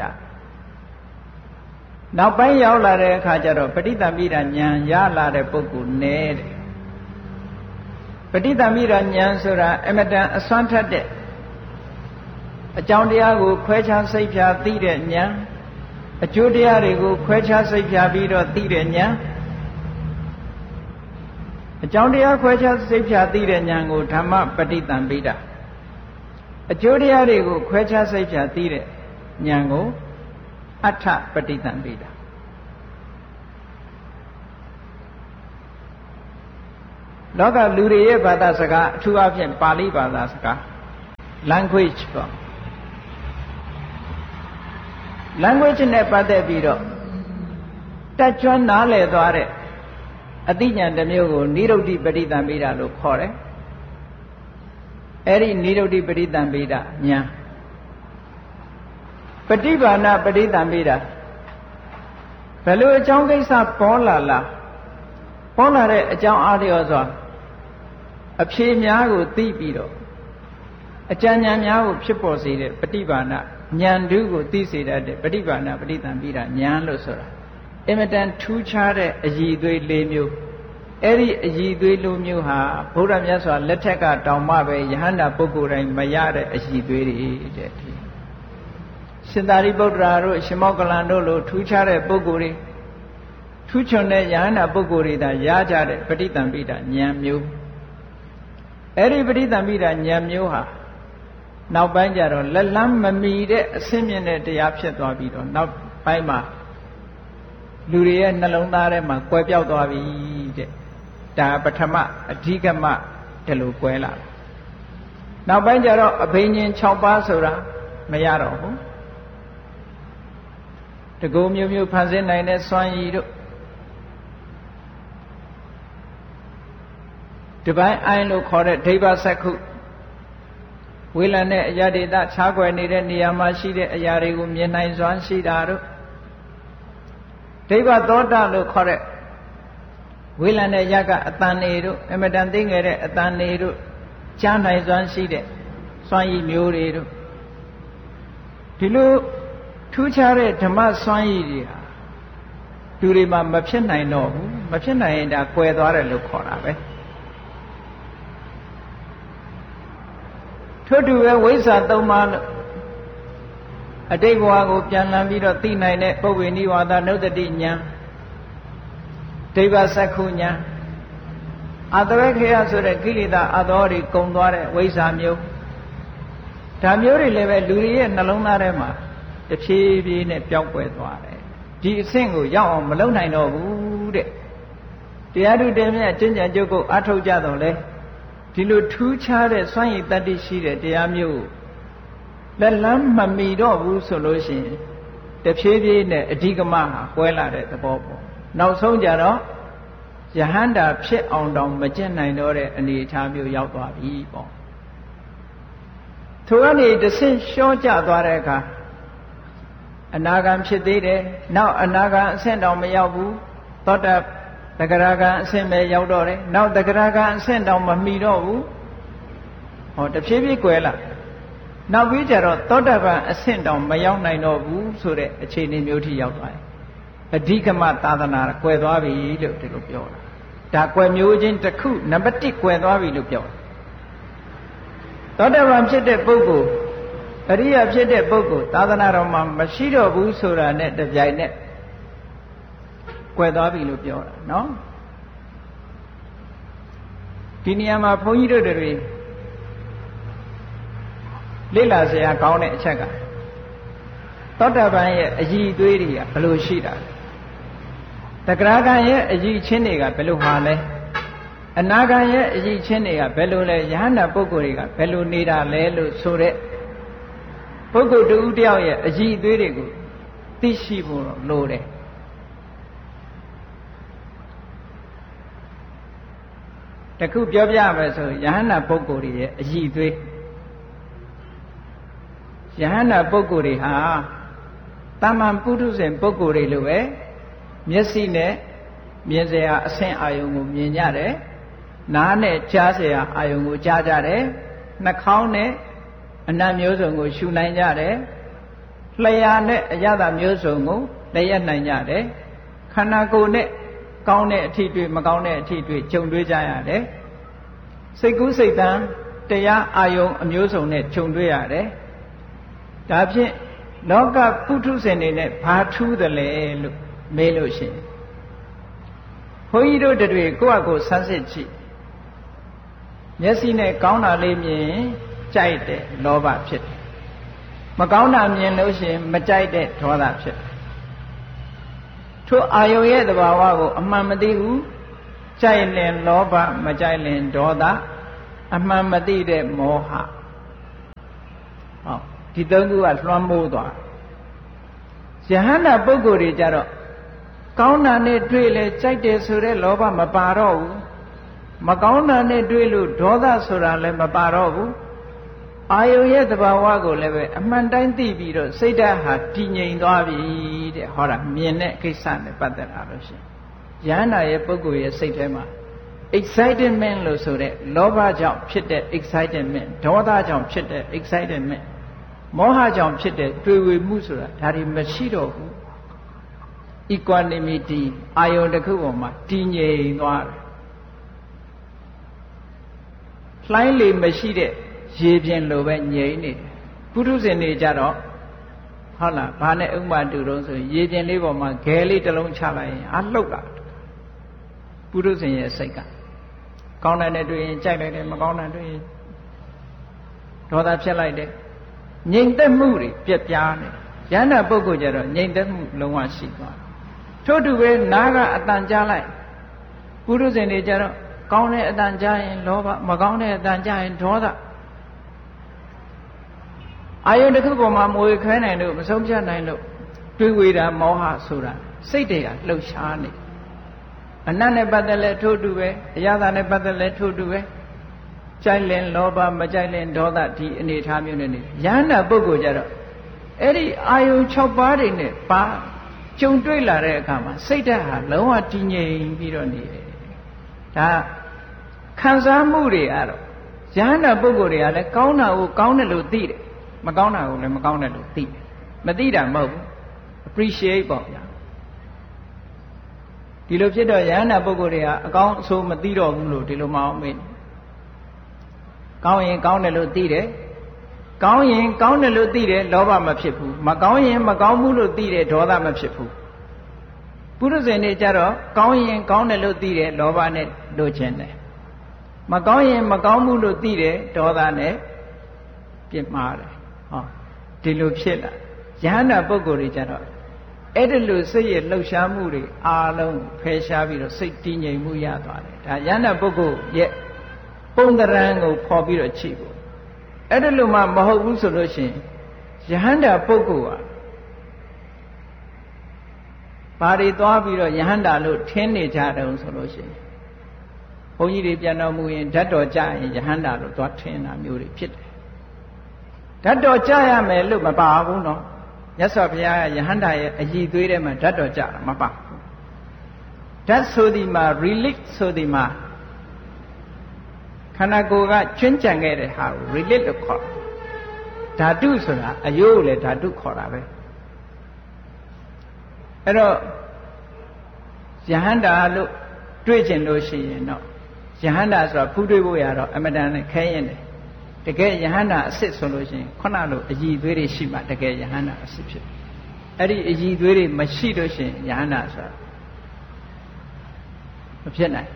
နောက်ပိုင်းရောက်လာတဲ့အခါကျတော့ပဋိသမိတာဉာဏ်ရလာတဲ့ပုဂ္ဂိုလ်နည်းတယ်ပဋိသမိတာဉာဏ်ဆိုတာအမတန်အစွမ်းထက်တဲ့အကြောင်းတရားကိုခွဲခြားစိတ်ဖြာသိတဲ့ဉာဏ်အကျိုးတရားတွေကိုခွဲခြားစိတ်ဖြာပြီးတော့သိတဲ့ဉာဏ်အကြောင်းတရားခွဲခြားစိတ်ဖြာသိတဲ့ဉာဏ်ကိုဓမ္မပဋိသမိတာအကျိုးတရားတွေကိုခွဲခြားစိတ်ဖြာသိတဲ့ဉာဏ်ကိုအဋ္ဌပဋိသမိတာလောကလူတွေရဲ့ဘာသာစကားအထူးအဖြင့်ပါဠိဘာသာစကား language ပေါ့ language နဲ့ပတ်သက်ပြီးတော့တက်ကြွနားလည်သွားတဲ့အသိဉာဏ်တစ်မျိုးကိုနိရုဒ္ဓိပဋိသမိတာလို့ခေါ်တယ်အဲ့ဒီနိရုဒ္ဓိပဋိသမိတာဉာဏ်ပฏิဘာနာပဋိသမိတာဘယ်လိုအကြောင်းကိစ္စပေါ်လာတဲ့အကြောင်းအားလျော်စွာအဖြေများကိုသိပြီးတော့အကြံဉာဏ်များကိုဖြစ်ပေါ်စေတဲ့ပฏิဘာနာဉာဏ်ဓုကိုသိစေတတ်တဲ့ပฏิဘာနာပဋိသမိတာဉာဏ်လို့ဆိုတာအင်မတန်ထူးခြားတဲ့အရည်အသွေး၄မျိုးအဲ့ဒီအရည်အသွေး၄မျိုးဟာဘုရားမြတ်စွာလက်ထက်ကတောင်မှပဲယဟန္တာပုဂ္ဂိုလ်တိုင်းမရတဲ့အရည်အသွေးတွေတဲ့ရှင်သာရိပုတ္တရာတို့ရှင်မောက္ကလန်တို့လိုထူးခြားတဲ့ပုဂ္ဂိုလ်တွေထူးချွန်တဲ့ယဟန္တာပုဂ္ဂိုလ်တွေသာရကြတဲ့ပဋိသမိတာဉာဏ်မျိုးအဲ့ဒီပဋိသမိတာဉာဏ်မျိုးဟာနောက်ပိုင်းကျတော့လက်လန်းမမီတဲ့အဆင့်မြင့်တဲ့တရားဖြစ်သွားပြီးတော့နောက်ပိုင်းမှာလူတွေရဲ့နှလုံးသားထဲမှာကွယ်ပြောက်သွားပြီတဲ့ဒါပထမအဓိကမဒီလိုကွယ်လာနောက်ပိုင်းကျတော့အဘိညာဉ်6ပါးဆိုတာမရတော့ဘူးတကူမျိုးမျိုးဖန်ဆင်းနိုင်တဲ့စွမ်းရည်တို့ဒီပိုင်းအိုင်လို့ခေါ်တဲ့ဒိဗ္ဗစက္ခုဝေလန်တဲ့အရာဒေသခြားကွယ်နေတဲ့နေရာမှာရှိတဲ့အရာတွေကိုမြင်နိုင်စွမ်းရှိတာတို့ဒိဗ္ဗသောတာလို့ခေါ်တဲ့ဝေလံတဲ့ရကအတန်နေတို့အမတန်သိငယ်တဲ့အတန်နေတို့ကြားနိုင်စွမ်းရှိတဲ့စွမ်းရည်မျိုးတွေတို့ဒီလိုထူးခြားတဲ့ဓမ္မစွမ်းရည်တွေဟာလူတွေမှာမဖြစ်နိုင်တော့ဘူးမဖြစ်နိုင်ရင်ဒါကွယ်သွားတယ်လို့ခေါ်တာပဲထို့တူပဲဝိဇ္ဇာ၃ပါးလို့အတိတ်ဘဝကိုပြန်လှန်ပြီးတော့သိနိုင်တဲ့ပုဗ္ဗေနိဝါဒနုတ္တိဉာဏ်ဒိဗ္ဗစက္ခုဉာဏ်အတဝေခေယဆိုတဲ့ကိလေသာအသောတွေကုံသွားတဲ့ဝိဇ္ဇာမျိုးဒါမျိုးတွေလည်းပဲလူတွေရဲ့နှလုံးသားထဲမှာတဖြည်းဖြည်းနဲ့ပျောက်ကွယ်သွားတယ်ဒီအဆင့်ကိုရောက်အောင်မလုပ်နိုင်တော့ဘူးတဲ့တရားထုတင်မြတ်ကျင့်ကြံကြုတ်ကိုအထောက်ကြတော့လေဒီလိုထူးခြားတဲ့စွမ်းရည်တတ္တိရှိတဲ့တရားမျိုးလက်လန်းမမီတော့ဘူးဆိုလို့ရှိရင်တဖြည်းဖြည်းနဲ့အဓိကမဟာကွဲလာတဲ့သဘောပေါ့နောက်ဆုံးကြတော့ယဟန္တာဖြစ်အောင်တောင်မကျင့်နိုင်တော့တဲ့အနေအထားမျိုးရောက်သွားပြီပေါ့ထိုကနေတဆင့်လျှော့ကျသွားတဲ့အခါအနာဂံဖြစ်သေးတယ်နောက်အနာဂံအဆင့်တောင်မရောက်ဘူးသောတတဂရဂံအဆင့်ပဲရောက်တော့တယ်နောက်တဂရဂံအဆင့်တောင်မမီတော့ဘူးဟောတဖြည်းဖြည်းကွယ်လာနောက်ပြီးကြတော့သောတပန်အဆင့်တောင်မရောက်နိုင်တော့ဘူးဆိုတဲ့အခြေအနေမျိုးထိရောက်သွားတယ်အဓိကမသာသနာကွယ်သွားပြီလို့ဒီလိုပြောတာဒါကွယ်မျိုးချင်းတစ်ခုနံပါတ်1ကွယ်သွားပြီလို့ပြောတာသောတပန်ဖြစ်တဲ့ပုဂ္ဂိုလ်အရိယာဖြစ်တဲ့ပုဂ္ဂိုလ်သာသနာတော်မှာမရှိတော့ဘူးဆိုတာနဲ့တပြိုင်နက်ကွယ်သွားပြီလို့ပြောတာနော်ဒီနေရာမှာဘုန်းကြီးတို့တွေလေ့လာစရာကောင်းတဲ့အချက်ကသောတပန်ရဲ့အည်အသွေးတွေကဘယ်လိုရှိတာလဲတဂရဂံရဲ့အည်ချင်းတွေကဘယ်လိုဟာလဲအနာဂံရဲ့အည်ချင်းတွေကဘယ်လိုလဲယဟန္တာပုဂ္ဂိုလ်တွေကဘယ်လိုနေတာလဲလို့ဆိုတဲ့ပုဂ္ဂိုလ်တူတယောက်ရဲ့အည်အသွေးတွေကိုသိရှိဖို့လိုတယ်တခုပြောပြမယ်ဆိုယဟန္တာပုဂ္ဂိုလ်တွေရဲ့အည်အသွေးယဟန္တာပုဂ္ဂိုလ်တွေဟာတာမန်ပုထုဇဉ်ပုဂ္ဂိုလ်တွေလိုပဲမျက်စိနဲ့မြင်စရာအဆင့်အာယုံကိုမြင်ကြတယ်နားနဲ့ကြားစရာအာယုံကိုကြားကြတယ်နှာခေါင်းနဲ့အနံ့မျိုးစုံကိုရှုနိုင်ကြတယ်လျှာနဲ့အရသာမျိုးစုံကိုလည်းရနိုင်ကြတယ်ခန္ဓာကိုယ်နဲ့ကောင်းတဲ့အထီးတွေ့မကောင်းတဲ့အထီးတွေ့ကြုံတွေ့ကြရတယ်စိတ်ကူးစိတ်တမ်းတရားအာယုံအမျိုးစုံနဲ့ကြုံတွေ့ရတယ်ဒါဖြင့်လောကပုထုဇဉ်တွေနဲ့ဘာထူးတယ်လဲလို့မေးလို့ရှိရင်ဘုန်းကြီးတို့တွေကိုယ့်အကိုဆန်းစစ်ကြည့်မျက်စိနဲ့ကောင်းတာလေးမြင်ကြိုက်တဲ့လောဘဖြစ်တယ်မကောင်းတာမြင်လို့ရှိရင်မကြိုက်တဲ့ဒေါသဖြစ်တယ်ထိုအာယုံရဲ့သဘာဝကိုအမှန်မသိဘူးကြိုက်လင်လောဘမကြိုက်လင်ဒေါသအမှန်မသိတဲ့မောဟဟောဒီသုံးခုကလွှမ်းမိုးသွားယဟန္တာပုဂ္ဂိုလ်တွေကြတော့ကောင်းတာနဲ့တွေ့လဲကြိုက်တယ်ဆိုတဲ့လောဘမပါတော့ဘူးမကောင်းတာနဲ့တွေ့လို့ဒေါသဆိုတာလည်းမပါတော့ဘူးအာယုံရဲ့သဘာဝကိုလည်းပဲအမှန်တိုင်းသိပြီးတော့စိတ်ဓာတ်ဟာတည်ငြိမ်သွားပြီတဲ့ဟောတာမြင်တဲ့ကိစ္စနဲ့ပတ်သက်တာလို့ရှိရင်ယဟန္တာရဲ့ပုဂ္ဂိုလ်ရဲ့စိတ်ထဲမှာ excitement လို့ဆိုတဲ့လောဘကြောင့်ဖြစ်တဲ့ excitement ဒေါသကြောင့်ဖြစ်တဲ့ excitementမောဟကြောင့်ဖြစ်တဲ့တွေ့ဝေမှုဆိုတာဒါတွေမရှိတော့ဘူး equanimity အာယုံတစ်ခုပေါ်မှာတည်ငြိမ်သွားတယ်လှိုင်းလေမရှိတဲ့ရေပြင်လိုပဲငြိမ်နေတယ်ပုထုဇဉ်တွေကြတော့ဟုတ်လားဘာနဲ့ဥပမာတူတော့ဆိုရေပြင်လေးပေါ်မှာဂဲလေးတစ်လုံးချလိုက်ရင်အလှုပ်လာပုထုဇဉ်ရဲ့စိတ်ကကောင်းတဲ့တွေ့ရင်ကြိုက်လိုက်တယ်မကောင်းတဲ့တွေ့ရင်ဒေါသဖြစ်လိုက်တယ်ငြိမ်သက်မှုတွေပြက်ပြားနေယန္တာပုဂ္ဂိုလ်ကြတော့ငြိမ်သက်မှုလုံးဝရှိသွားထို့တူပဲနားကအတန်ကြားလိုက်ပုထုဇဉ်တွေကြတော့ကောင်းတဲ့အတန်ကြားရင်လောဘမကောင်းတဲ့အတန်ကြားရင်ဒေါသအာယုန်တစ်ခုပေါ်မှာမွေခဲနိုင်လို့မဆုံးဖြတ်နိုင်လို့တွေးဝေတာမောဟဆိုတာစိတ်တွေကလှုပ်ရှားနေအနတ်နဲ့ပတ်သက်လဲထို့တူပဲအရသာနဲ့ပတ်သက်လဲထို့တူပဲကြိုက်လင်လောဘမကြိုက်လင်ဒေါသဒီအနေထားမျိုးနဲ့နေယန္တာပုဂ္ဂိုလ်ကြတော့အဲ့ဒီအာယုံ6ပါးတွေနဲ့ပါကြုံတွေ့လာတဲ့အခါမှာစိတ်ဓာတ်ဟာလုံးဝတည်ငြိမ်ပြီးတော့နေတယ်ဒါခံစားမှုတွေကတော့ယဟန္တာပုဂ္ဂိုလ်တွေကလည်းကောင်းတာကိုကောင်းတယ်လို့သိတယ်မကောင်းတာကိုလည်းမကောင်းတယ်လို့သိတယ်မသိတာမဟုတ်ဘူး appreciate ပေါ့ဗျာဒီလိုဖြစ်တော့ယဟန္တာပုဂ္ဂိုလ်တွေကအကောင်းအဆိုးမသိတော့ဘူးလို့ဒီလိုမအောင်မေးကောင်းရင်ကောင်းတယ်လို့သိတယ်ကောင်းရင်ကောင်းတယ်လို့သိတယ်လောဘမဖြစ်ဘူးမကောင်းရင်မကောင်းဘူးလို့သိတယ်ဒေါသမဖြစ်ဘူးပုရုဇဉ်တွေကြတော့ကောင်းရင်ကောင်းတယ်လို့သိတယ်လောဘနဲ့လိုချင်တယ်မကောင်းရင်မကောင်းဘူးလို့သိတယ်ဒေါသနဲ့ပြစ်မှားတယ်ဟောဒီလိုဖြစ်လာယဟန္တာပုဂ္ဂိုလ်တွေကြတော့အဲ့ဒီလိုစိတ်ရဲ့လှုပ်ရှားမှုတွေအားလုံးဖယ်ရှားပြီးတော့စိတ်တည်ငြိမ်မှုရသွားတယ်ဒါယဟန္တာပုဂ္ဂိုလ်ရဲ့ပုံသဏ္ဍာန်ကိုဖော်ပြီးတော့ကြည့်ဖို့အဲ့ဒီလိုမှမဟုတ်ဘူးဆိုလို့ရှိရင်ယဟန္တာပုဂ္ဂိုလ်ဟာဘာတွေသွားပြီးတော့ယဟန္တာလို့ထင်နေကြတယ်ဆိုလို့ရှိရင်ဘုန်းကြီးတွေပြန်တော်မူရင်ဓာတ်တော်ကြရင်ယဟန္တာလို့သွားထင်တာမျိုးတွေဖြစ်တယ်ဓာတ်တော်ကြရမယ်လို့မပါဘူးနော်မြတ်စွာဘုရားကယဟန္တာရဲ့အည်သွေးထဲမှာဓာတ်တော်ကြတာမပါဘူးဓာတ်ဆိုဒီမှာ relief ဆိုဒီမှာခန္ဓာကိုယ်ကကျွမ်းကြံခဲ့တဲ့ဟာကို relief လို့ခေါ်ဓာတုဆိုတာအယိုးကိုလည်းဓာတုခေါ်တာပဲအဲ့တော့ယဟန္တာလို့တွေ့ကျင်လို့ရှိရင်တော့ယဟန္တာဆိုတာဖူးတွေ့ဖို့ရတော့အမတန်နဲ့ခဲရင်တယ်တကယ်ယဟန္တာအစစ်ဆိုလို့ရှိရင်ခုနလိုအည်သွေးတွေရှိမှတကယ်ယဟန္တာအစစ်ဖြစ်အဲ့ဒီအည်သွေးတွေမရှိလို့ရှိရင်ယဟန္တာဆိုတာမဖြစ်နိုင်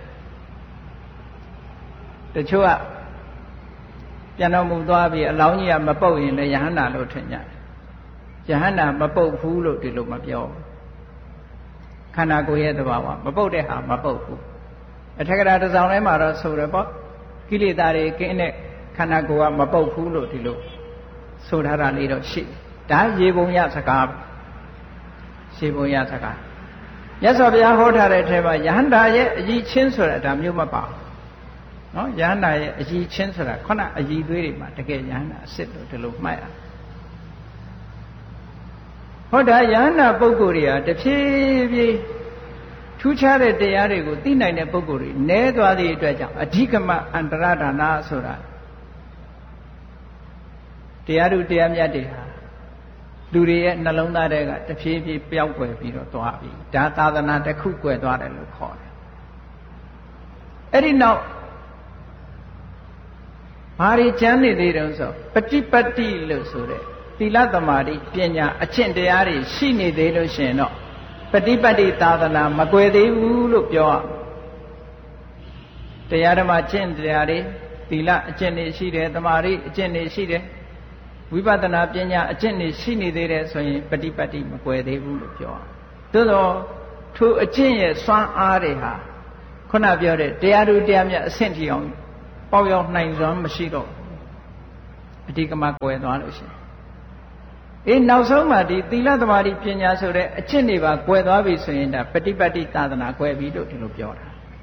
တချို့ကပြန်တော်မူသွားပြီးအလောင်းကြီးကမပုတ်ရင်လည်းယဟန္တာလို့ထင်ကြတယ်ယဟန္တာမပုတ်ဘူးလို့ဒီလိုမပြောဘူးခန္ဓာကိုယ်ရဲ့သဘာဝမပုတ်တဲ့ဟာမပုတ်ဘူးအထက်ကရာတစ်စောင်းထဲမှာတော့ဆိုရပေါ့ကိလေသာတွေကင်းတဲ့ခန္ဓာကိုယ်ကမပုတ်ဘူးလို့ဒီလိုဆိုထားတာလေးတော့ရှိဒါရေပုံရစကားရေပုံရစကားမြတ်စွာဘုရားဟောထားတဲ့အထက်မှာယဟန္တာရဲ့အည်ချင်းဆိုတာဒါမျိုးမပါဘူးနော်ယဟန္တာရဲ့အည်ချင်းဆိုတာခုနအည်သွေးတွေမှာတကယ်ယဟန္တာအစစ်လို့ဒီလိုမှတ်ရဟောဒါယဟန္တာပုဂ္ဂိုလ်တွေဟာတဖြည်းဖြည်းထူးခြားတဲ့တရားတွေကိုသိနိုင်တဲ့ပုဂ္ဂိုလ်တွေနည်းသွားသည့်အတွက်ကြောင့်အဓိကမအန္တရဒါနဆိုတာတရားတို့တရားမြတ်တွေဟာလူတွေရဲ့နှလုံးသားထဲကတဖြည်းဖြည်းပျောက်ကွယ်ပြီးတော့သွားပြီဒါသာသနာတစ်ခုကွယ်သွားတယ်လို့ခေါ်တယ်အဲ့ဒီနောက်ဘာတွေကျမ်းနေသေးတုံးဆိုပฏิပတ်တိလို့ဆိုတဲ့သီလသမာဓိပညာအကျင့်တရားတွေရှိနေသေးလို့ရှင်တော့ပฏิပတ်တိသာသနာမကွယ်သေးဘူးလို့ပြောတရားဓမ္မကျင့်တရားတွေသီလအကျင့်တွေရှိတယ်သမာဓိအကျင့်တွေရှိတယ်ဝိပဿနာပညာအကျင့်တွေရှိနေသေးတယ်ဆိုရင်ပฏิပတ်တိမကွယ်သေးဘူးလို့ပြောသို့သောထိုအကျင့်ရဲ့စွမ်းအားတွေဟာခုနပြောတဲ့တရားတို့တရားမြတ်အဆင့်ထိအောင်ပေါက်ရောက်နိုင်စွမ်းမရှိတော့အဓိကမကွယ်သွားလို့ရှိရင်နောက်ဆုံးမှဒီသီလသမာဓိပညာဆိုတဲ့အကျင့်တွေပါကွယ်သွားပြီဆိုရင်ဒါပฏิပတ်တိသာသနာကွယ်ပြီလို့ဒီလိုပြောတာ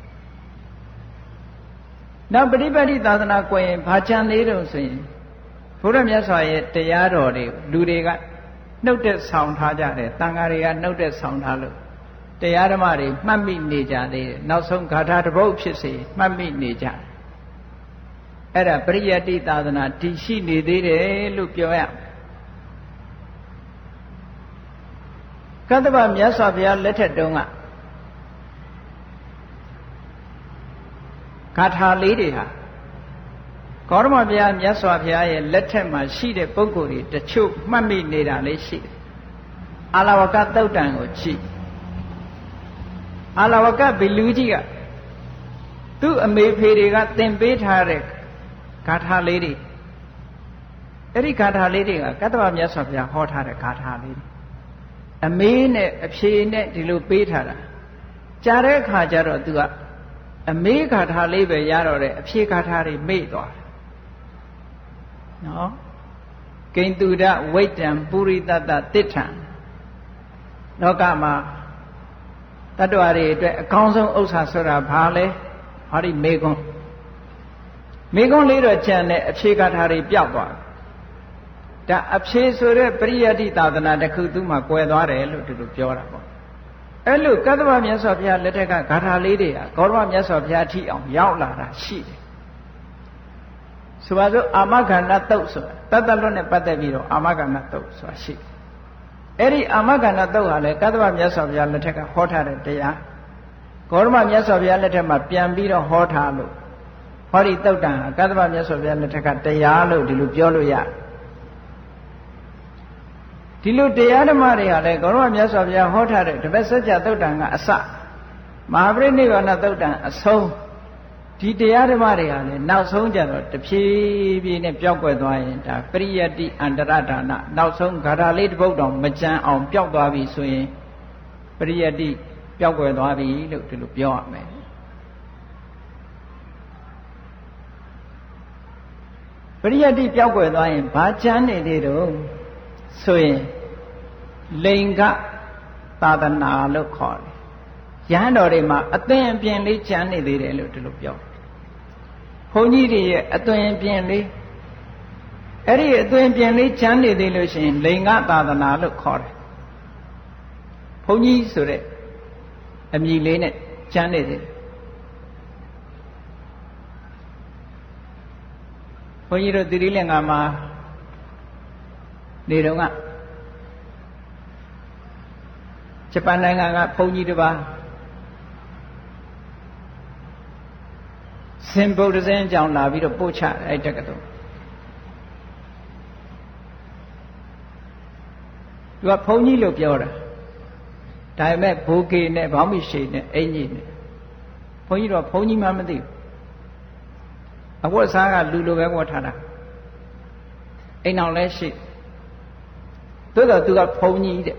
နောက်ပฏิပတ်တိသာသနာကွယ်ရင်ဘာချမ်းသေးတုံဆိုရင်ဘုရားမြတ်စွာရဲ့တရားတော်တွေလူတွေကနှုတ်တဲ့ဆောင်ထားကြတယ်တန်ဃာတွေကနှုတ်တဲ့ဆောင်ထားလို့တရားဓမ္မတွေမှတ်မိနေကြသေးတယ်နောက်ဆုံးဂါထာတစ်ပုဒ်ဖြစ်စေမှတ်မိနေကြတယ်အဲ့ဒါပရိယတ္တိသာသနာတည်ရှိနေသေးတယ်လို့ပြောရကတ္တဗမြတ်စွာဘုရားလက်ထက်တုန်းကဂါထာလေးတွေဟာဂေါတမဘုရားမြတ်စွာဘုရားရဲ့လက်ထက်မှာရှိတဲ့ပုဂ္ဂိုလ်တွေတချို့မှတ်မိနေတာလေးရှိတယ်အာလဝကသုတ်တံကိုကြည့်အာလဝကဘီလူကြီးကသူ့အမေဖေတွေကသင်ပေးထားတဲ့ဂါထာလေးတွေအဲ့ဒီဂါထာလေးတွေကကတ္တဗမြတ်စွာဘုရားဟောထားတဲ့ဂါထာလေးတွေအမေနဲ့အဖေနဲ့ဒီလိုပေးထားတာကြားတဲ့အခါကျတော့ तू ကအမေဂါထာလေးပဲရတော့တယ်အဖေဂါထာတွေမေ့သွားတယ်နော်ကိဉ္တုဒဝိတ္တံပုရိသတ္တတိဋ္ဌံလောကမှာတတ္တဝါတွေအတွက်အကောင်းဆုံးဥစ္စာဆိုတာဘာလဲဟောဒီမေကွန်းလေးတော့ကျန်တဲ့အဖြေဂါထာတွေပြောက်သွားတယ်ဒါအဖြေဆိုတဲ့ပရိယတ္တိသာသနာတစ်ခုသူ့မှာကွယ်သွားတယ်လို့ဒီလိုပြောတာပေါ့အဲ့လိုကတ္တဗမြတ်စွာဘုရားလက်ထက်ကဂါထာလေးတွေကဂေါတမမြတ်စွာဘုရားထိအောင်ရောက်လာတာရှိတယ်ဆိုပါစို့အာမဂန္ဓတုတ်ဆိုတာတတ္တလွတ်နဲ့ပတ်သက်ပြီးတော့အာမဂန္ဓတုတ်ဆိုတာရှိတယ်အဲ့ဒီအာမဂန္ဓတုတ်ဟာလေကတ္တဗမြတ်စွာဘုရားလက်ထက်ကဟောထားတဲ့တရားဂေါတမမြတ်စွာဘုရားလက်ထက်မှာပြန်ပြီးတော့ဟောထားလို့ဟောဒီတုတ်တံဟာကတ္တဗမြတ်စွာဘုရားလက်ထက်ကတရားလို့ဒီလိုပြောလို့ရတယ်ဒီလိုတရားဓမ္မတွေဟာလည်းဂေါရမမြတ်စွာဘုရားဟောထားတဲ့တပတ်စัจ जा သုတ်တံကအစမဟာပရိနိဗ္ဗာန်သုတ်တံအဆုံးဒီတရားဓမ္မတွေဟာလည်းနောက်ဆုံးကြတော့တဖြည်းဖြည်းနဲ့ပျောက်ကွယ်သွားရင်ဒါပရိယတ္တိအန္တရဒါနနောက်ဆုံးဂါထာလေးတစ်ပုဒ်တောင်မကြမ်းအောင်ပျောက်သွားပြီဆိုရင်ပရိယတ္တိပျောက်ကွယ်သွားပြီလို့ဒီလိုပြောရမယ်ပရိယတ္တိပျောက်ကွယ်သွားရင်ဘာကြမ်းနေသေးတော့ဆိုရင်လိင်္ဂသာသနာလို့ခေါ်တယ်။ရဟန်းတော်တွေမှာအသွင်အပြင်လေးကျန်နေသေးတယ်လို့ဒီလိုပြော။ဘုန်းကြီးတွေရဲ့အသွင်အပြင်လေးအဲ့ဒီအသွင်အပြင်လေးကျန်နေသေးလို့ရှိရင်လိင်္ဂသာသနာလို့ခေါ်တယ်။ဘုန်းကြီးဆိုတဲ့အမည်လေးနဲ့ကျန်နေသေးတယ်။ဘုန်းကြီးတို့သီရိလင်္ကာမှာနေတော့ကဂျပန်နိုင်ငံကဘုန်းကြီးတစ်ပါးစင်ဗုဒ္ဓဇင်းကြောင့်လာပြီးတော့ပို့ချအဲ့တက္ကသိုလ်သူကဘုန်းကြီးလို့ပြောတာဒါပေမဲ့ဘိုးကေနဲ့ဘောင်းမိရှိနဲ့အင်ကြီးနဲ့ဘုန်းကြီးတော့ဘုန်းကြီးမှမသိဘူးအဝတ်စားကလူလိုပဲဝတ်ထားတာအိမ်အောင်လဲရှိသို့တော့သူကဘုန်းကြီးတဲ့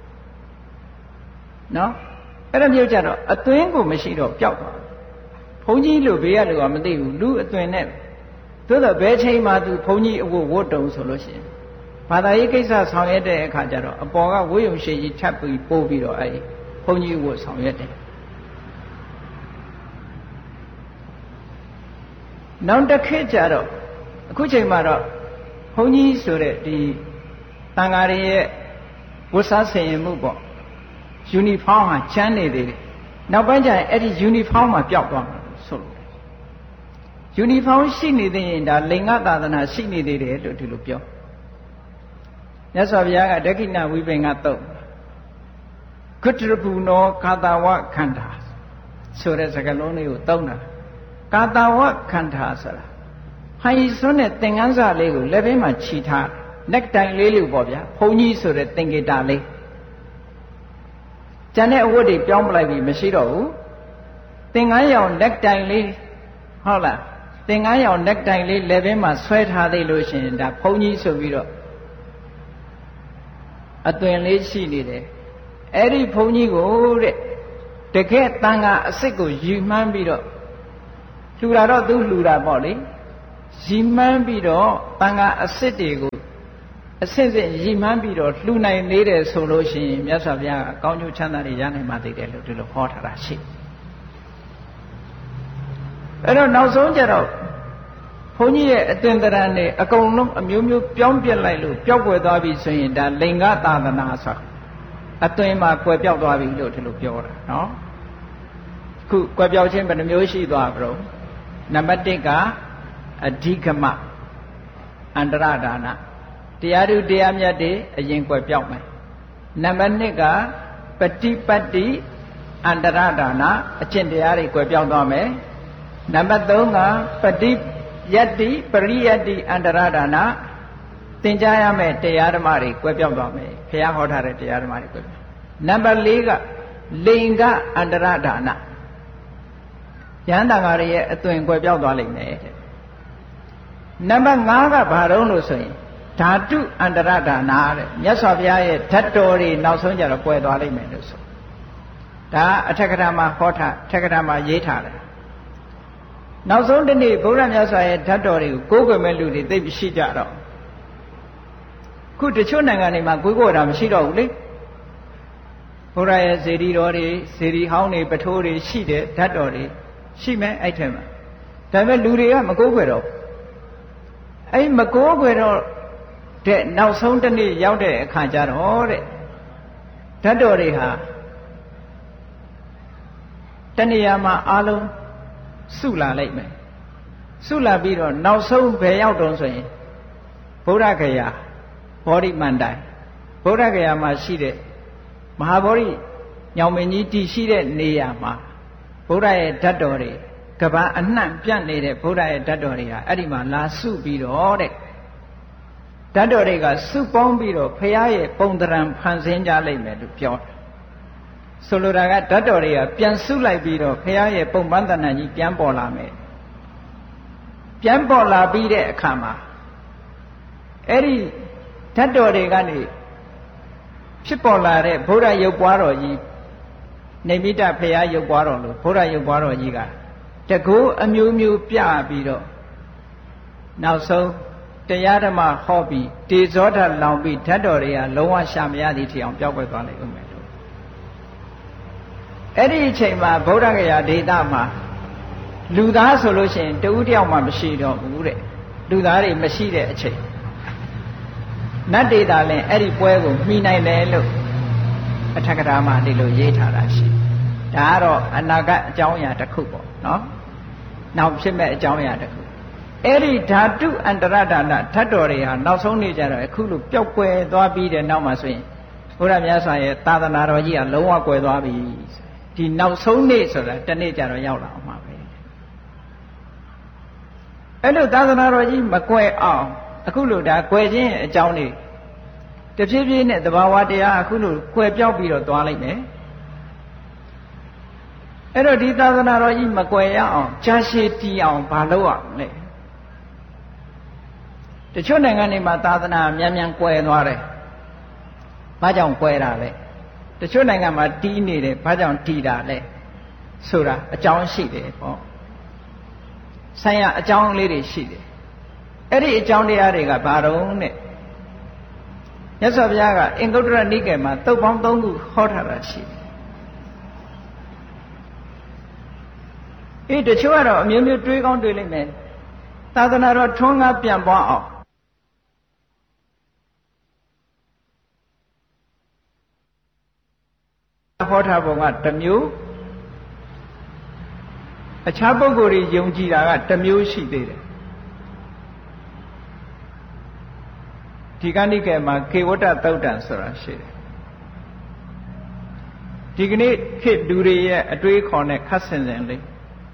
နော်အဲ့ဒါမျိုးကြတော့အသွင်ကိုမရှိတော့ပျောက်သွားဘုန်းကြီးလို့ဘေးကလူကမသိဘူးလူအသွင်နဲ့သို့တော့ဘယ်ချိန်မှသူဘုန်းကြီးအဝတ်ဝတ်တုံဆိုလို့ရှိရင်ဘာသာရေးကိစ္စဆောင်ရွက်တဲ့အခါကျတော့အပေါ်ကဝိယုံရှိကြီးထပ်ပြီးပို့ပြီးတော့အဲ့ဘုန်းကြီးဝတ်ဆောင်ရွက်တယ်နောက်တစ်ခေတ်ကျတော့အခုချိန်မှာတော့ဘုန်းကြီးဆိုတဲ့ဒီတန်ဃာတွေရဲ့ဝတ်စားဆင်ရင်မှုပေါ့ယူနီဖောင်းဟာချမ်းနေသေးတယ်နောက်ပိုင်းကျရင်အဲ့ဒီယူနီဖောင်းမှာပျောက်သွားမှာဆိုလို့ယူနီဖောင်းရှိနေသေးရင်ဒါလိင်္ဂသာသနာရှိနေသေးတယ်လို့ဒီလိုပြောမြတ်စွာဘုရားကဒက္ခိဏဝိပင်္ဂတုတ်ဂုတ္တရပုနောကာတဝခန္ဓာဆိုတဲ့စကားလုံးလေးကိုသုံးတာကာတဝခန္ဓာဆိုတာဟိုင်စွန်းတဲ့သင်္ကန်းစာလေးကိုလက်ဘင်းမှာခြိထားလက်တိုင်လေးလို့ပေါ့ဗျာဘုန်းကြီးဆိုတဲ့သင်္ကေတလေးကျန်တဲ့အဝတ်တွေပြောင်းပလိုက်ပြီမရှိတော့ဘူးသင်္ကန်းရောင်လက်တိုင်လေးဟုတ်လားသင်္ကန်းရောင်လက်တိုင်လေးလက်ဘင်းမှာဆွဲထားသေးလို့ရှိရင်ဒါဘုန်းကြီးဆိုပြီးတော့အသွင်လေးရှိနေတယ်အဲ့ဒီဘုန်းကြီးကိုတဲ့တကယ်တန်ခါအစ်စ်ကိုယူမှန်းပြီးတော့လှူတာတော့သူလှူတာပေါ့လေယူမှန်းပြီးတော့တန်ခါအစ်စ်တွေကိုအစစ်စစ်ရည်မှန်းပြီးတော့လှူနိုင်နေတယ်ဆိုလို့ရှိရင်မြတ်စွာဘုရားကအကောင်းကျိုးချမ်းသာတွေရနိုင်ပါသေးတယ်လို့ဒီလိုဟောထားတာရှိအဲ့တော့နောက်ဆုံးကျတော့ဘုန်းကြီးရဲ့အသွင်သဏ္ဍာန်တွေအကုန်လုံးအမျိုးမျိုးပြောင်းပြက်လိုက်လို့ပျောက်ကွယ်သွားပြီဆိုရင်ဒါလိင်္ဂသာသနာဆိုအသွင်မှာကွယ်ပြောက်သွားပြီလို့ဒီလိုပြောတာနော်ခုကွယ်ပြောက်ခြင်းဘယ်နှမျိုးရှိသွားပြီတော့နံပါတ်1ကအဓိကမအန္တရဒါနတရားဓုတရားမြတ်တွေအရင်ကွယ်ပြောက်မယ်နံပါတ်2ကပฏิပတ်တိအန္တရဒါနအကျင့်တရားတွေကွယ်ပြောက်သွားမယ်နံပါတ်3ကပฏิယတ္တိပရိယတ္တိအန္တရဒါနသင်ကြားရမယ်တရားဓမ္မတွေကွယ်ပြောက်သွားမယ်ဘုရားဟောထားတဲ့တရားဓမ္မတွေကွယ်ပြောက်နံပါတ်4ကလိင်္ဂအန္တရဒါနယန္တန်ဃာတွေရဲ့အသွင်ကွယ်ပြောက်သွားလိမ့်မယ်တဲ့နံပါတ်5ကဘာတုံးလို့ဆိုရင်ဓာတုအန္တရဒါနာတဲ့မြတ်စွာဘုရားရဲ့ဓာတ်တော်တွေနောက်ဆုံးကျတော့ကွယ်သွားလိမ့်မယ်လို့ဆိုဒါအထက်ကထာမှာဟောထားအထက်ကထာမှာရေးထားတယ်နောက်ဆုံးတစ်နေ့ဘုရားမြတ်စွာရဲ့ဓာတ်တော်တွေကိုကိုးကွယ်မဲ့လူတွေသိပ်ရှိကြတော့ခုတချို့နိုင်ငံတွေမှာကိုးကွယ်တာမရှိတော့ဘူးလေဘုရားရဲ့ဇေဒီတော်တွေဇေဒီဟောင်းတွေပထိုးတွေရှိတယ်ဓာတ်တော်တွေရှိမယ်အဲ့ထဲမှာဒါပေမဲ့လူတွေကမကိုးကွယ်တော့အဲ့မကိုးကွယ်တော့တဲ့နောက်ဆုံးတစ်နေ့ရောက်တဲ့အခါကျတော့တဲ့ဓာတ်တော်တွေဟာတဏှာမှာအလုံးစုလာလိုက်မယ်စုလာပြီးတော့နောက်ဆုံးဘယ်ရောက်တုံးဆိုရင်ဗုဒ္ဓဂယာဘောဓိမန္တိုင်ဗုဒ္ဓဂယာမှာရှိတဲ့မဟာဗောဓိညောင်မင်းကြီးတည်ရှိတဲ့နေရာမှာဗုဒ္ဓရဲ့ဓာတ်တော်တွေကဘာအနှံ့ပြန့်နေတဲ့ဗုဒ္ဓရဲ့ဓာတ်တော်တွေဟာအဲ့ဒီမှာလာစုပြီးတော့တဲ့ဓာတ်တော်တွေကစုပေါင်းပြီးတော့ဖရာရဲ့ပုံသဏ္ဍာန်ဖန်ဆင်းကြလိမ့်မယ်လို့ပြောတယ်ဆိုလိုတာကဓာတ်တော်တွေကပြန်စုလိုက်ပြီးတော့ဖရာရဲ့ပုံပန်းသဏ္ဍာန်ကြီးပြန်ပေါ်လာမယ်ပြန်ပေါ်လာပြီးတဲ့အခါမှာအဲ့ဒီဓာတ်တော်တွေကနေဖြစ်ပေါ်လာတဲ့ဗုဒ္ဓရုပ်ပွားတော်ကြီးနေမိတဖရာရုပ်ပွားတော်လို့ဗုဒ္ဓရုပ်ပွားတော်ကြီးကတကူအမျိုးမျိုးပြပြီးတော့နောက်ဆုံးတရားဓမ္မဟောပြီးတေဇောဓာတ်လောင်ပြီးဓာတ်တော်တွေကလုံးဝရှာမရသည့်ထီအောင်ပျောက်ကွယ်သွားလိမ့်ဦးမယ်လို့အဲ့ဒီအချိန်မှာဗုဒ္ဓဂယာဒေသမှာလူသားဆိုလို့ရှိရင်တဦးတယောက်မှမရှိတော့ဘူးတဲ့လူသားတွေမရှိတဲ့အချိန်နတ်ဒေတာလည်းအဲ့ဒီပွဲကိုမှီနိုင်တယ်လို့အထက်ကထာမှာဒီလိုရေးထားတာရှိဒါကတော့အနာဂတ်အကြောင်းအရာတစ်ခုပေါ့နော်နောက်ဖြစ်မဲ့အကြောင်းအရာတစ်ခုအဲ့ဒီဓာတုအန္တရဒါနဓာတ်တော်တွေဟာနောက်ဆုံးနေကြတော့အခုလိုပျောက်ကွယ်သွားပြီးတဲ့နောက်မှာဆိုရင်ဘုရားမြတ်စွာရဲ့သာသနာတော်ကြီးကလုံးဝကွယ်သွားပြီဒီနောက်ဆုံးနေ့ဆိုတာတနေ့ကြတော့ရောက်လာအောင်ပါပဲအဲ့လိုသာသနာတော်ကြီးမကွယ်အောင်အခုလိုဒါကွယ်ခြင်းအကြောင်းတွေတဖြည်းဖြည်းနဲ့သဘာဝတရားအခုလိုကွယ်ပြောက်ပြီးတော့သွားလိုက်မယ်အဲ့တော့ဒီသာသနာတော်ကြီးမကွယ်ရအောင်ကြာရှည်တည်အောင်ဘာလုပ်ရမလဲတချို့နိုင်ငံတွေမှာသာသနာမြန်မြန်ကွယ်သွားတယ်ဘာကြောင့်ကွယ်တာလဲတချို့နိုင်ငံမှာတီးနေတယ်ဘာကြောင့်တီးတာလဲဆိုတာအကြောင်းရှိတယ်ပေါ့ဆိုင်ရာအကြောင်းလေးတွေရှိတယ်အဲ့ဒီအကြောင်းတရားတွေကဘာတုံးနဲ့မြတ်စွာဘုရားကအင်္ဂုတ္တရနိကေမှာသုတ်ပေါင်း3ခုဟောထားတာရှိတယ်တချို့ကတော့အမျိုးမျိုးတွေးကောင်းတွေးလိမ့်မယ်သာသနာတော်ထွန်းကားပြန်ပွားအောင်ဟောထားပုံကတစ်မျိုးအခြားပုဂ္ဂိုလ်တွေယုံကြည်တာကတစ်မျိုးရှိသေးတယ်ဒီကနိကေမှာကေဝတ္တသုတ်တံဆိုတာရှိတယ်ဒီကနေ့ခေတ်လူတွေရဲ့အတွေးခေါ်နဲ့ခတ်ဆင်ဆင်လေး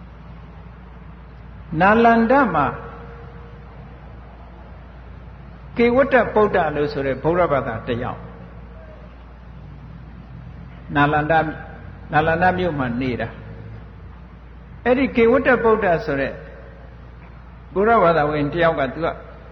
နာလန္ဒမှာကေဝတ္တဗုဒ္ဓလို့ဆိုတဲ့ဗုဒ္ဓဘာသာတစ်ယောက်နာလန္ဒမြို့မှာနေတာအဲ့ဒီကေဝတ္တဗုဒ္ဓဆိုတဲ့ဘုရားဘာသာဝင်တစ်ယောက်ကသူက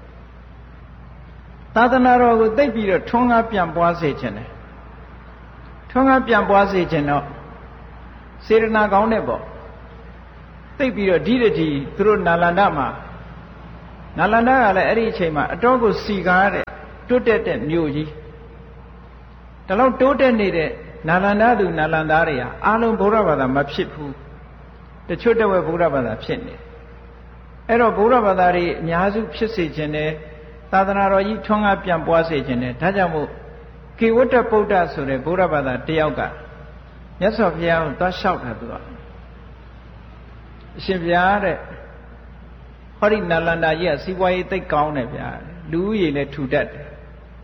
သာသနာတော်ကိုသိပြီးတော့ထွန်းကားပြန်ပွားစေခြင်းတယ်ထွန်းကားပြန်ပွားစေခြင်းတော့စေရနာကောင်းတဲ့ပေါ့သိပြီးတော့ဒီတည်းသူတို့နာလန္ဒမှာနာလန္ဒကလည်းအဲ့ဒီအချိန်မှာအတော်ကိုစီကားတဲ့တွတ်တက်တဲ့မြို့ကြီးဒါလောက်တိုးတက်နေတဲ့နာလန္ဒသူနာလန္ဒတွေဟာအားလုံးဘုရားဘာသာမဖြစ်ဘူးတချို့တဝက်ဘုရားဘာသာဖြစ်နေအဲ့တော့ဘုရားဘာသာတွေအများစုဖြစ်စေခြင်းနဲ့သာသနာတော်ကြီးထွန်းကားပြန်ပွားစေခြင်းနဲ့ဒါကြောင့်မို့ကေဝတ္တဗုဒ္ဓဆိုတဲ့ဘုရားဘာသာတယောက်ကမြတ်စွာဘုရားကိုသွားလျှောက်တာသူကအရှင်ဘုရားတဲ့ဟောဒီနာလန္ဒာကြီးကစီးပွားရေးသိကောင်းတယ်ဗျာလူဦးရေလည်းထူတတ်တယ်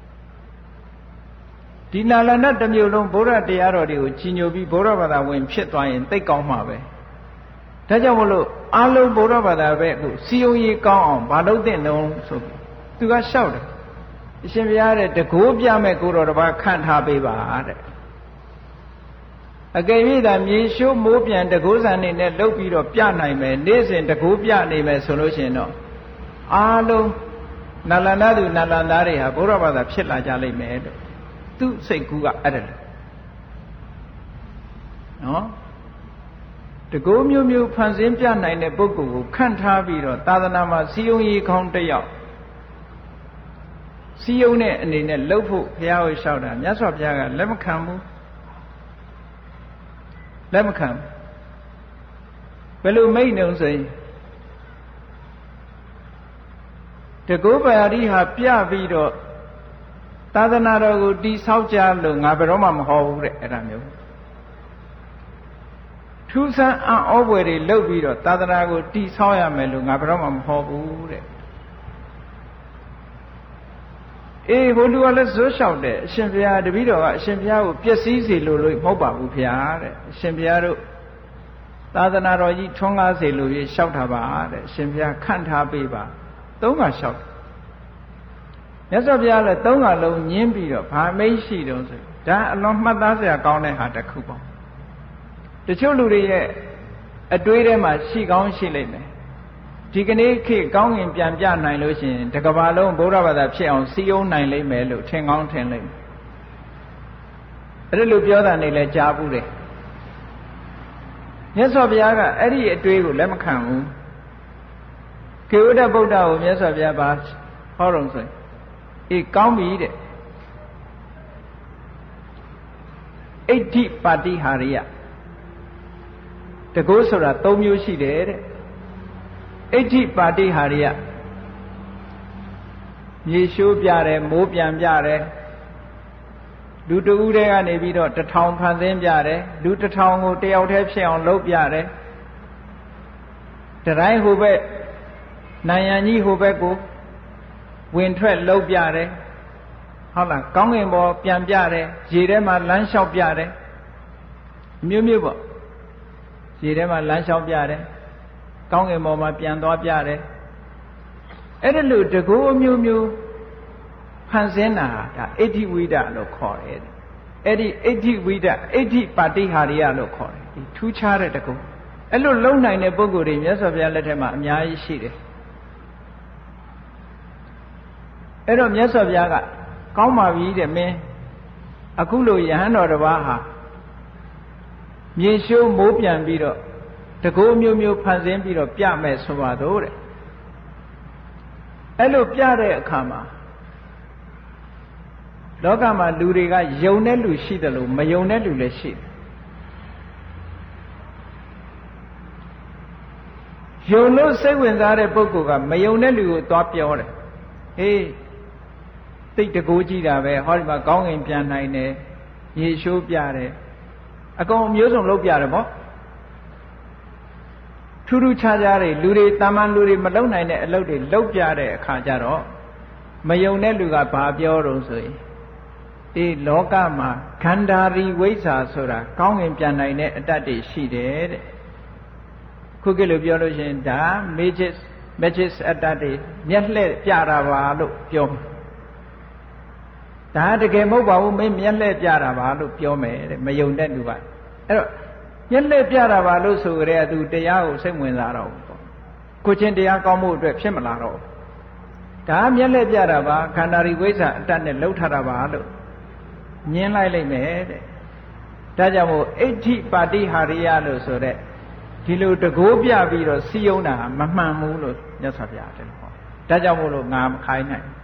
ဒီနာလန္ဒတစ်မျိုးလုံးဘုရားတရားတော်တွေကိုကြီးညိုပြီးဘုရားဘာသာဝင်ဖြစ်သွားရင်သိကောင်းမှာပဲဒါကြောင့်မလို့အလုံးဘုရားဘာသာပဲအခုစီယုံရေးကောင်းအောင်မလုပ်သင့်တော့ဆိုပြီးသူကလျှောက်တယ်အရှင်ဘုရားတဲ့တကိုးပြမဲ့ကိုတော်တစ်ပါးခန့်ထားပေးပါတဲ့အကယ်၍သာမြေရှိုးမိုးပြန်တကိုးဆန်နေနဲ့လှုပ်ပြီးတော့ပြနိုင်မယ်နေ့စဉ်တကိုးပြနေမယ်ဆိုလို့ရှိရင်တော့အားလုံးနာလန္ဒသူနာလန္ဒတွေဟာဘုရားဘာသာဖြစ်လာကြလိမ့်မယ်လို့သူစိတ်ကူးကအဲ့ဒါနော်တကိုးမျိုးမျိုးဖန်ဆင်းပြနိုင်တဲ့ပုဂ္ဂိုလ်ကိုခန့်ထားပြီးတော့သာသနာမှာစီယုံရေးကောင်းတစ်ယောက်စီယုံတဲ့အနေနဲ့လှုပ်ဖို့ဘုရားကိုလျှောက်တာမြတ်စွာဘုရားကလက်မခံဘူးလက်မခံဘယ်လိုမိတ်နှုံဆိုရင်တကုပ္ပယာတိဟာပြပြီးတော့သာသနာတော်ကိုတိဆောက်ကြလို့ငါဘယ်တော့မှမဟောဘူးတဲ့အဲ့ဒါမျိုးထထူးဆန်းအံ့ဩဖွယ်တွေလုပ်ပြီးတော့သာသနာကိုတည်ဆောက်ရမယ်လို့ငါဘယ်တော့မှမဟောဘူးတဲ့အေးဘုလူကလည်းဇွတ်လျှောက်တယ်အရှင်ဘုရားတပည့်တော်ကအရှင်ဘုရားကိုပျက်စီးစေလို့မဟုတ်ပါဘူးဘုရားတဲ့အရှင်ဘုရားတို့သာသနာတော်ကြီးထွန်းကားစေလို့လျှောက်တာပါတဲ့အရှင်ဘုရားခန့်ထားပေးပါသုံးခါလျှောက်မြတ်စွာဘုရားလည်းသုံးခါလုံးညင်းပြီးတော့ဘာမိတ်ရှိတုံးဆိုဒါအလွန်မှတ်သားစရာကောင်းတဲ့ဟာတစ်ခုပေါ့တချို့လူတွေရဲ့အတွေးထဲမှာရှိကောင်းရှိလိမ့်မယ်ဒီကနေ့ခေတ်ကောင်းငင်ပြန်ပြနိုင်လို့ရှိရင်တကဘာလုံးဗုဒ္ဓဘာသာဖြစ်အောင်စီယုံနိုင်လိမ့်မယ်လို့ထင်ကောင်းထင်လိမ့်မယ်အဲ့လိုပြောတာနေလဲကြားဘူးတယ်မြတ်စွာဘုရားကအဲ့ဒီအတွေးကိုလက်မခံဘူးကေဝတ္တဗုဒ္ဓကိုမြတ်စွာဘုရားပါဟောတော်ဆိုရင်အေးကောင်းပြီတဲ့အဋ္ဌိပါတိဟာရိယတကုဆိုတာ၃မျိုးရှိတယ်တဲ့အဋ္ဌိပါတိဟာရိယမြေရှိုးပြတယ်မိုးပြန်ပြတယ်လူတဦးတည်းကနေပြီးတော့1000ဖန်ဆင်းပြတယ်လူ1000ကိုတယောက်တည်းဖြစ်အောင်လုပ်ပြတယ်တတိုင်းဟိုဘက်နိုင်ရန်ကြီးဟိုဘက်ကိုဝင်ထွက်လုပ်ပြတယ်ဟုတ်လားကောင်းကင်ဘောပြန်ပြတယ်ရေထဲမှာလမ်းလျှောက်ပြတယ်မျိုးမျိုးပေါ့ရေထဲမှာလမ်းလျှောက်ပြတယ်ကောင်းကင်ဘောမှာပြန်သွားပြတယ်အဲ့ဒါလို့တကူအမျိုးမျိုးဖန်ဆင်းတာဒါအဋ္ဌိဝိဒလို့ခေါ်တယ်အဲ့ဒီအဋ္ဌိဝိဒအဋ္ဌိပါတိဟာရိယလို့ခေါ်တယ်ဒီထူးခြားတဲ့တကူအဲ့လိုလုံနိုင်တဲ့ပုဂ္ဂိုလ်တွေမြတ်စွာဘုရားလက်ထက်မှာအများကြီးရှိတယ်အဲ့တော့မြတ်စွာဘုရားကကောင်းပါပြီတဲ့မင်းအခုလိုယဟန်တော်တစ်ပါးဟာမြေရှိုးမိုးပြန်ပြီးတော့တကူမျိုးမျိုးဖန်ဆင်းပြီးတော့ပြမယ်ဆိုပါတော့တဲ့အဲ့လိုပြတဲ့အခါမှာလောကမှာလူတွေကယုံတဲ့လူရှိတယ်လို့မယုံတဲ့လူလည်းရှိတယ်ယုံလို့စိတ်ဝင်စားတဲ့ပုဂ္ဂိုလ်ကမယုံတဲ့လူကိုသွားပြောတယ်ဟေးသိတကူကြည့်တာပဲဟောဒီမှာကောင်းကင်ပြန်နိုင်တယ်ရေရှိုးပြတယ်အကုန်မျိုးစုံလုပ်ပြတယ်ပေါ့ထူးထူးခြားခြားတွေလူတွေတာမန်လူတွေမလုပ်နိုင်တဲ့အလုပ်တွေလုပ်ပြတဲ့အခါကျတော့မယုံတဲ့လူကဘာပြောတော့ဆိုရင်အေးလောကမှာခန္ဓာရီဝိဇ္ဇာဆိုတာကောင်းကင်ပြန်နိုင်တဲ့အတ္တတွေရှိတယ်တဲ့ခုခေတ်လိုပြောလို့ရှိရင်ဒါ magic အတ္တတွေမျက်လှည့်ပြတာပါလို့ပြောမှာဒါတကယ်မဟုတ်ပါဘူးမင်းမျက်လှည့်ပြတာပါလို့ပြောမယ်တဲ့မယုံတဲ့လူကအဲ့တော့မျက်လှည့်ပြတာပါလို့ဆိုကြတဲ့သူတရားကိုစိတ်ဝင်စားတော့ဘူးပေါ့ကိုချင်းတရားကောင်းမှုအတွက်ဖြစ်မလာတော့ဘူးဒါမျက်လှည့်ပြတာပါခန္ဓာရီဝိဇ္ဇာအတ္တနဲ့လှုပ်ထားတာပါလို့ညင်းလိုက်လိုက်မယ်တဲ့ဒါကြောင့်မို့အဋ္ဌိပါတိဟာရိယလို့ဆိုတဲ့ဒီလိုတကိုးပြပြီးတော့စီယုံတာမမှန်ဘူးလို့မြတ်စွာဘုရားတယ်ဟောဒါကြောင့်မို့လို့ငါမခိုင်းနိုင်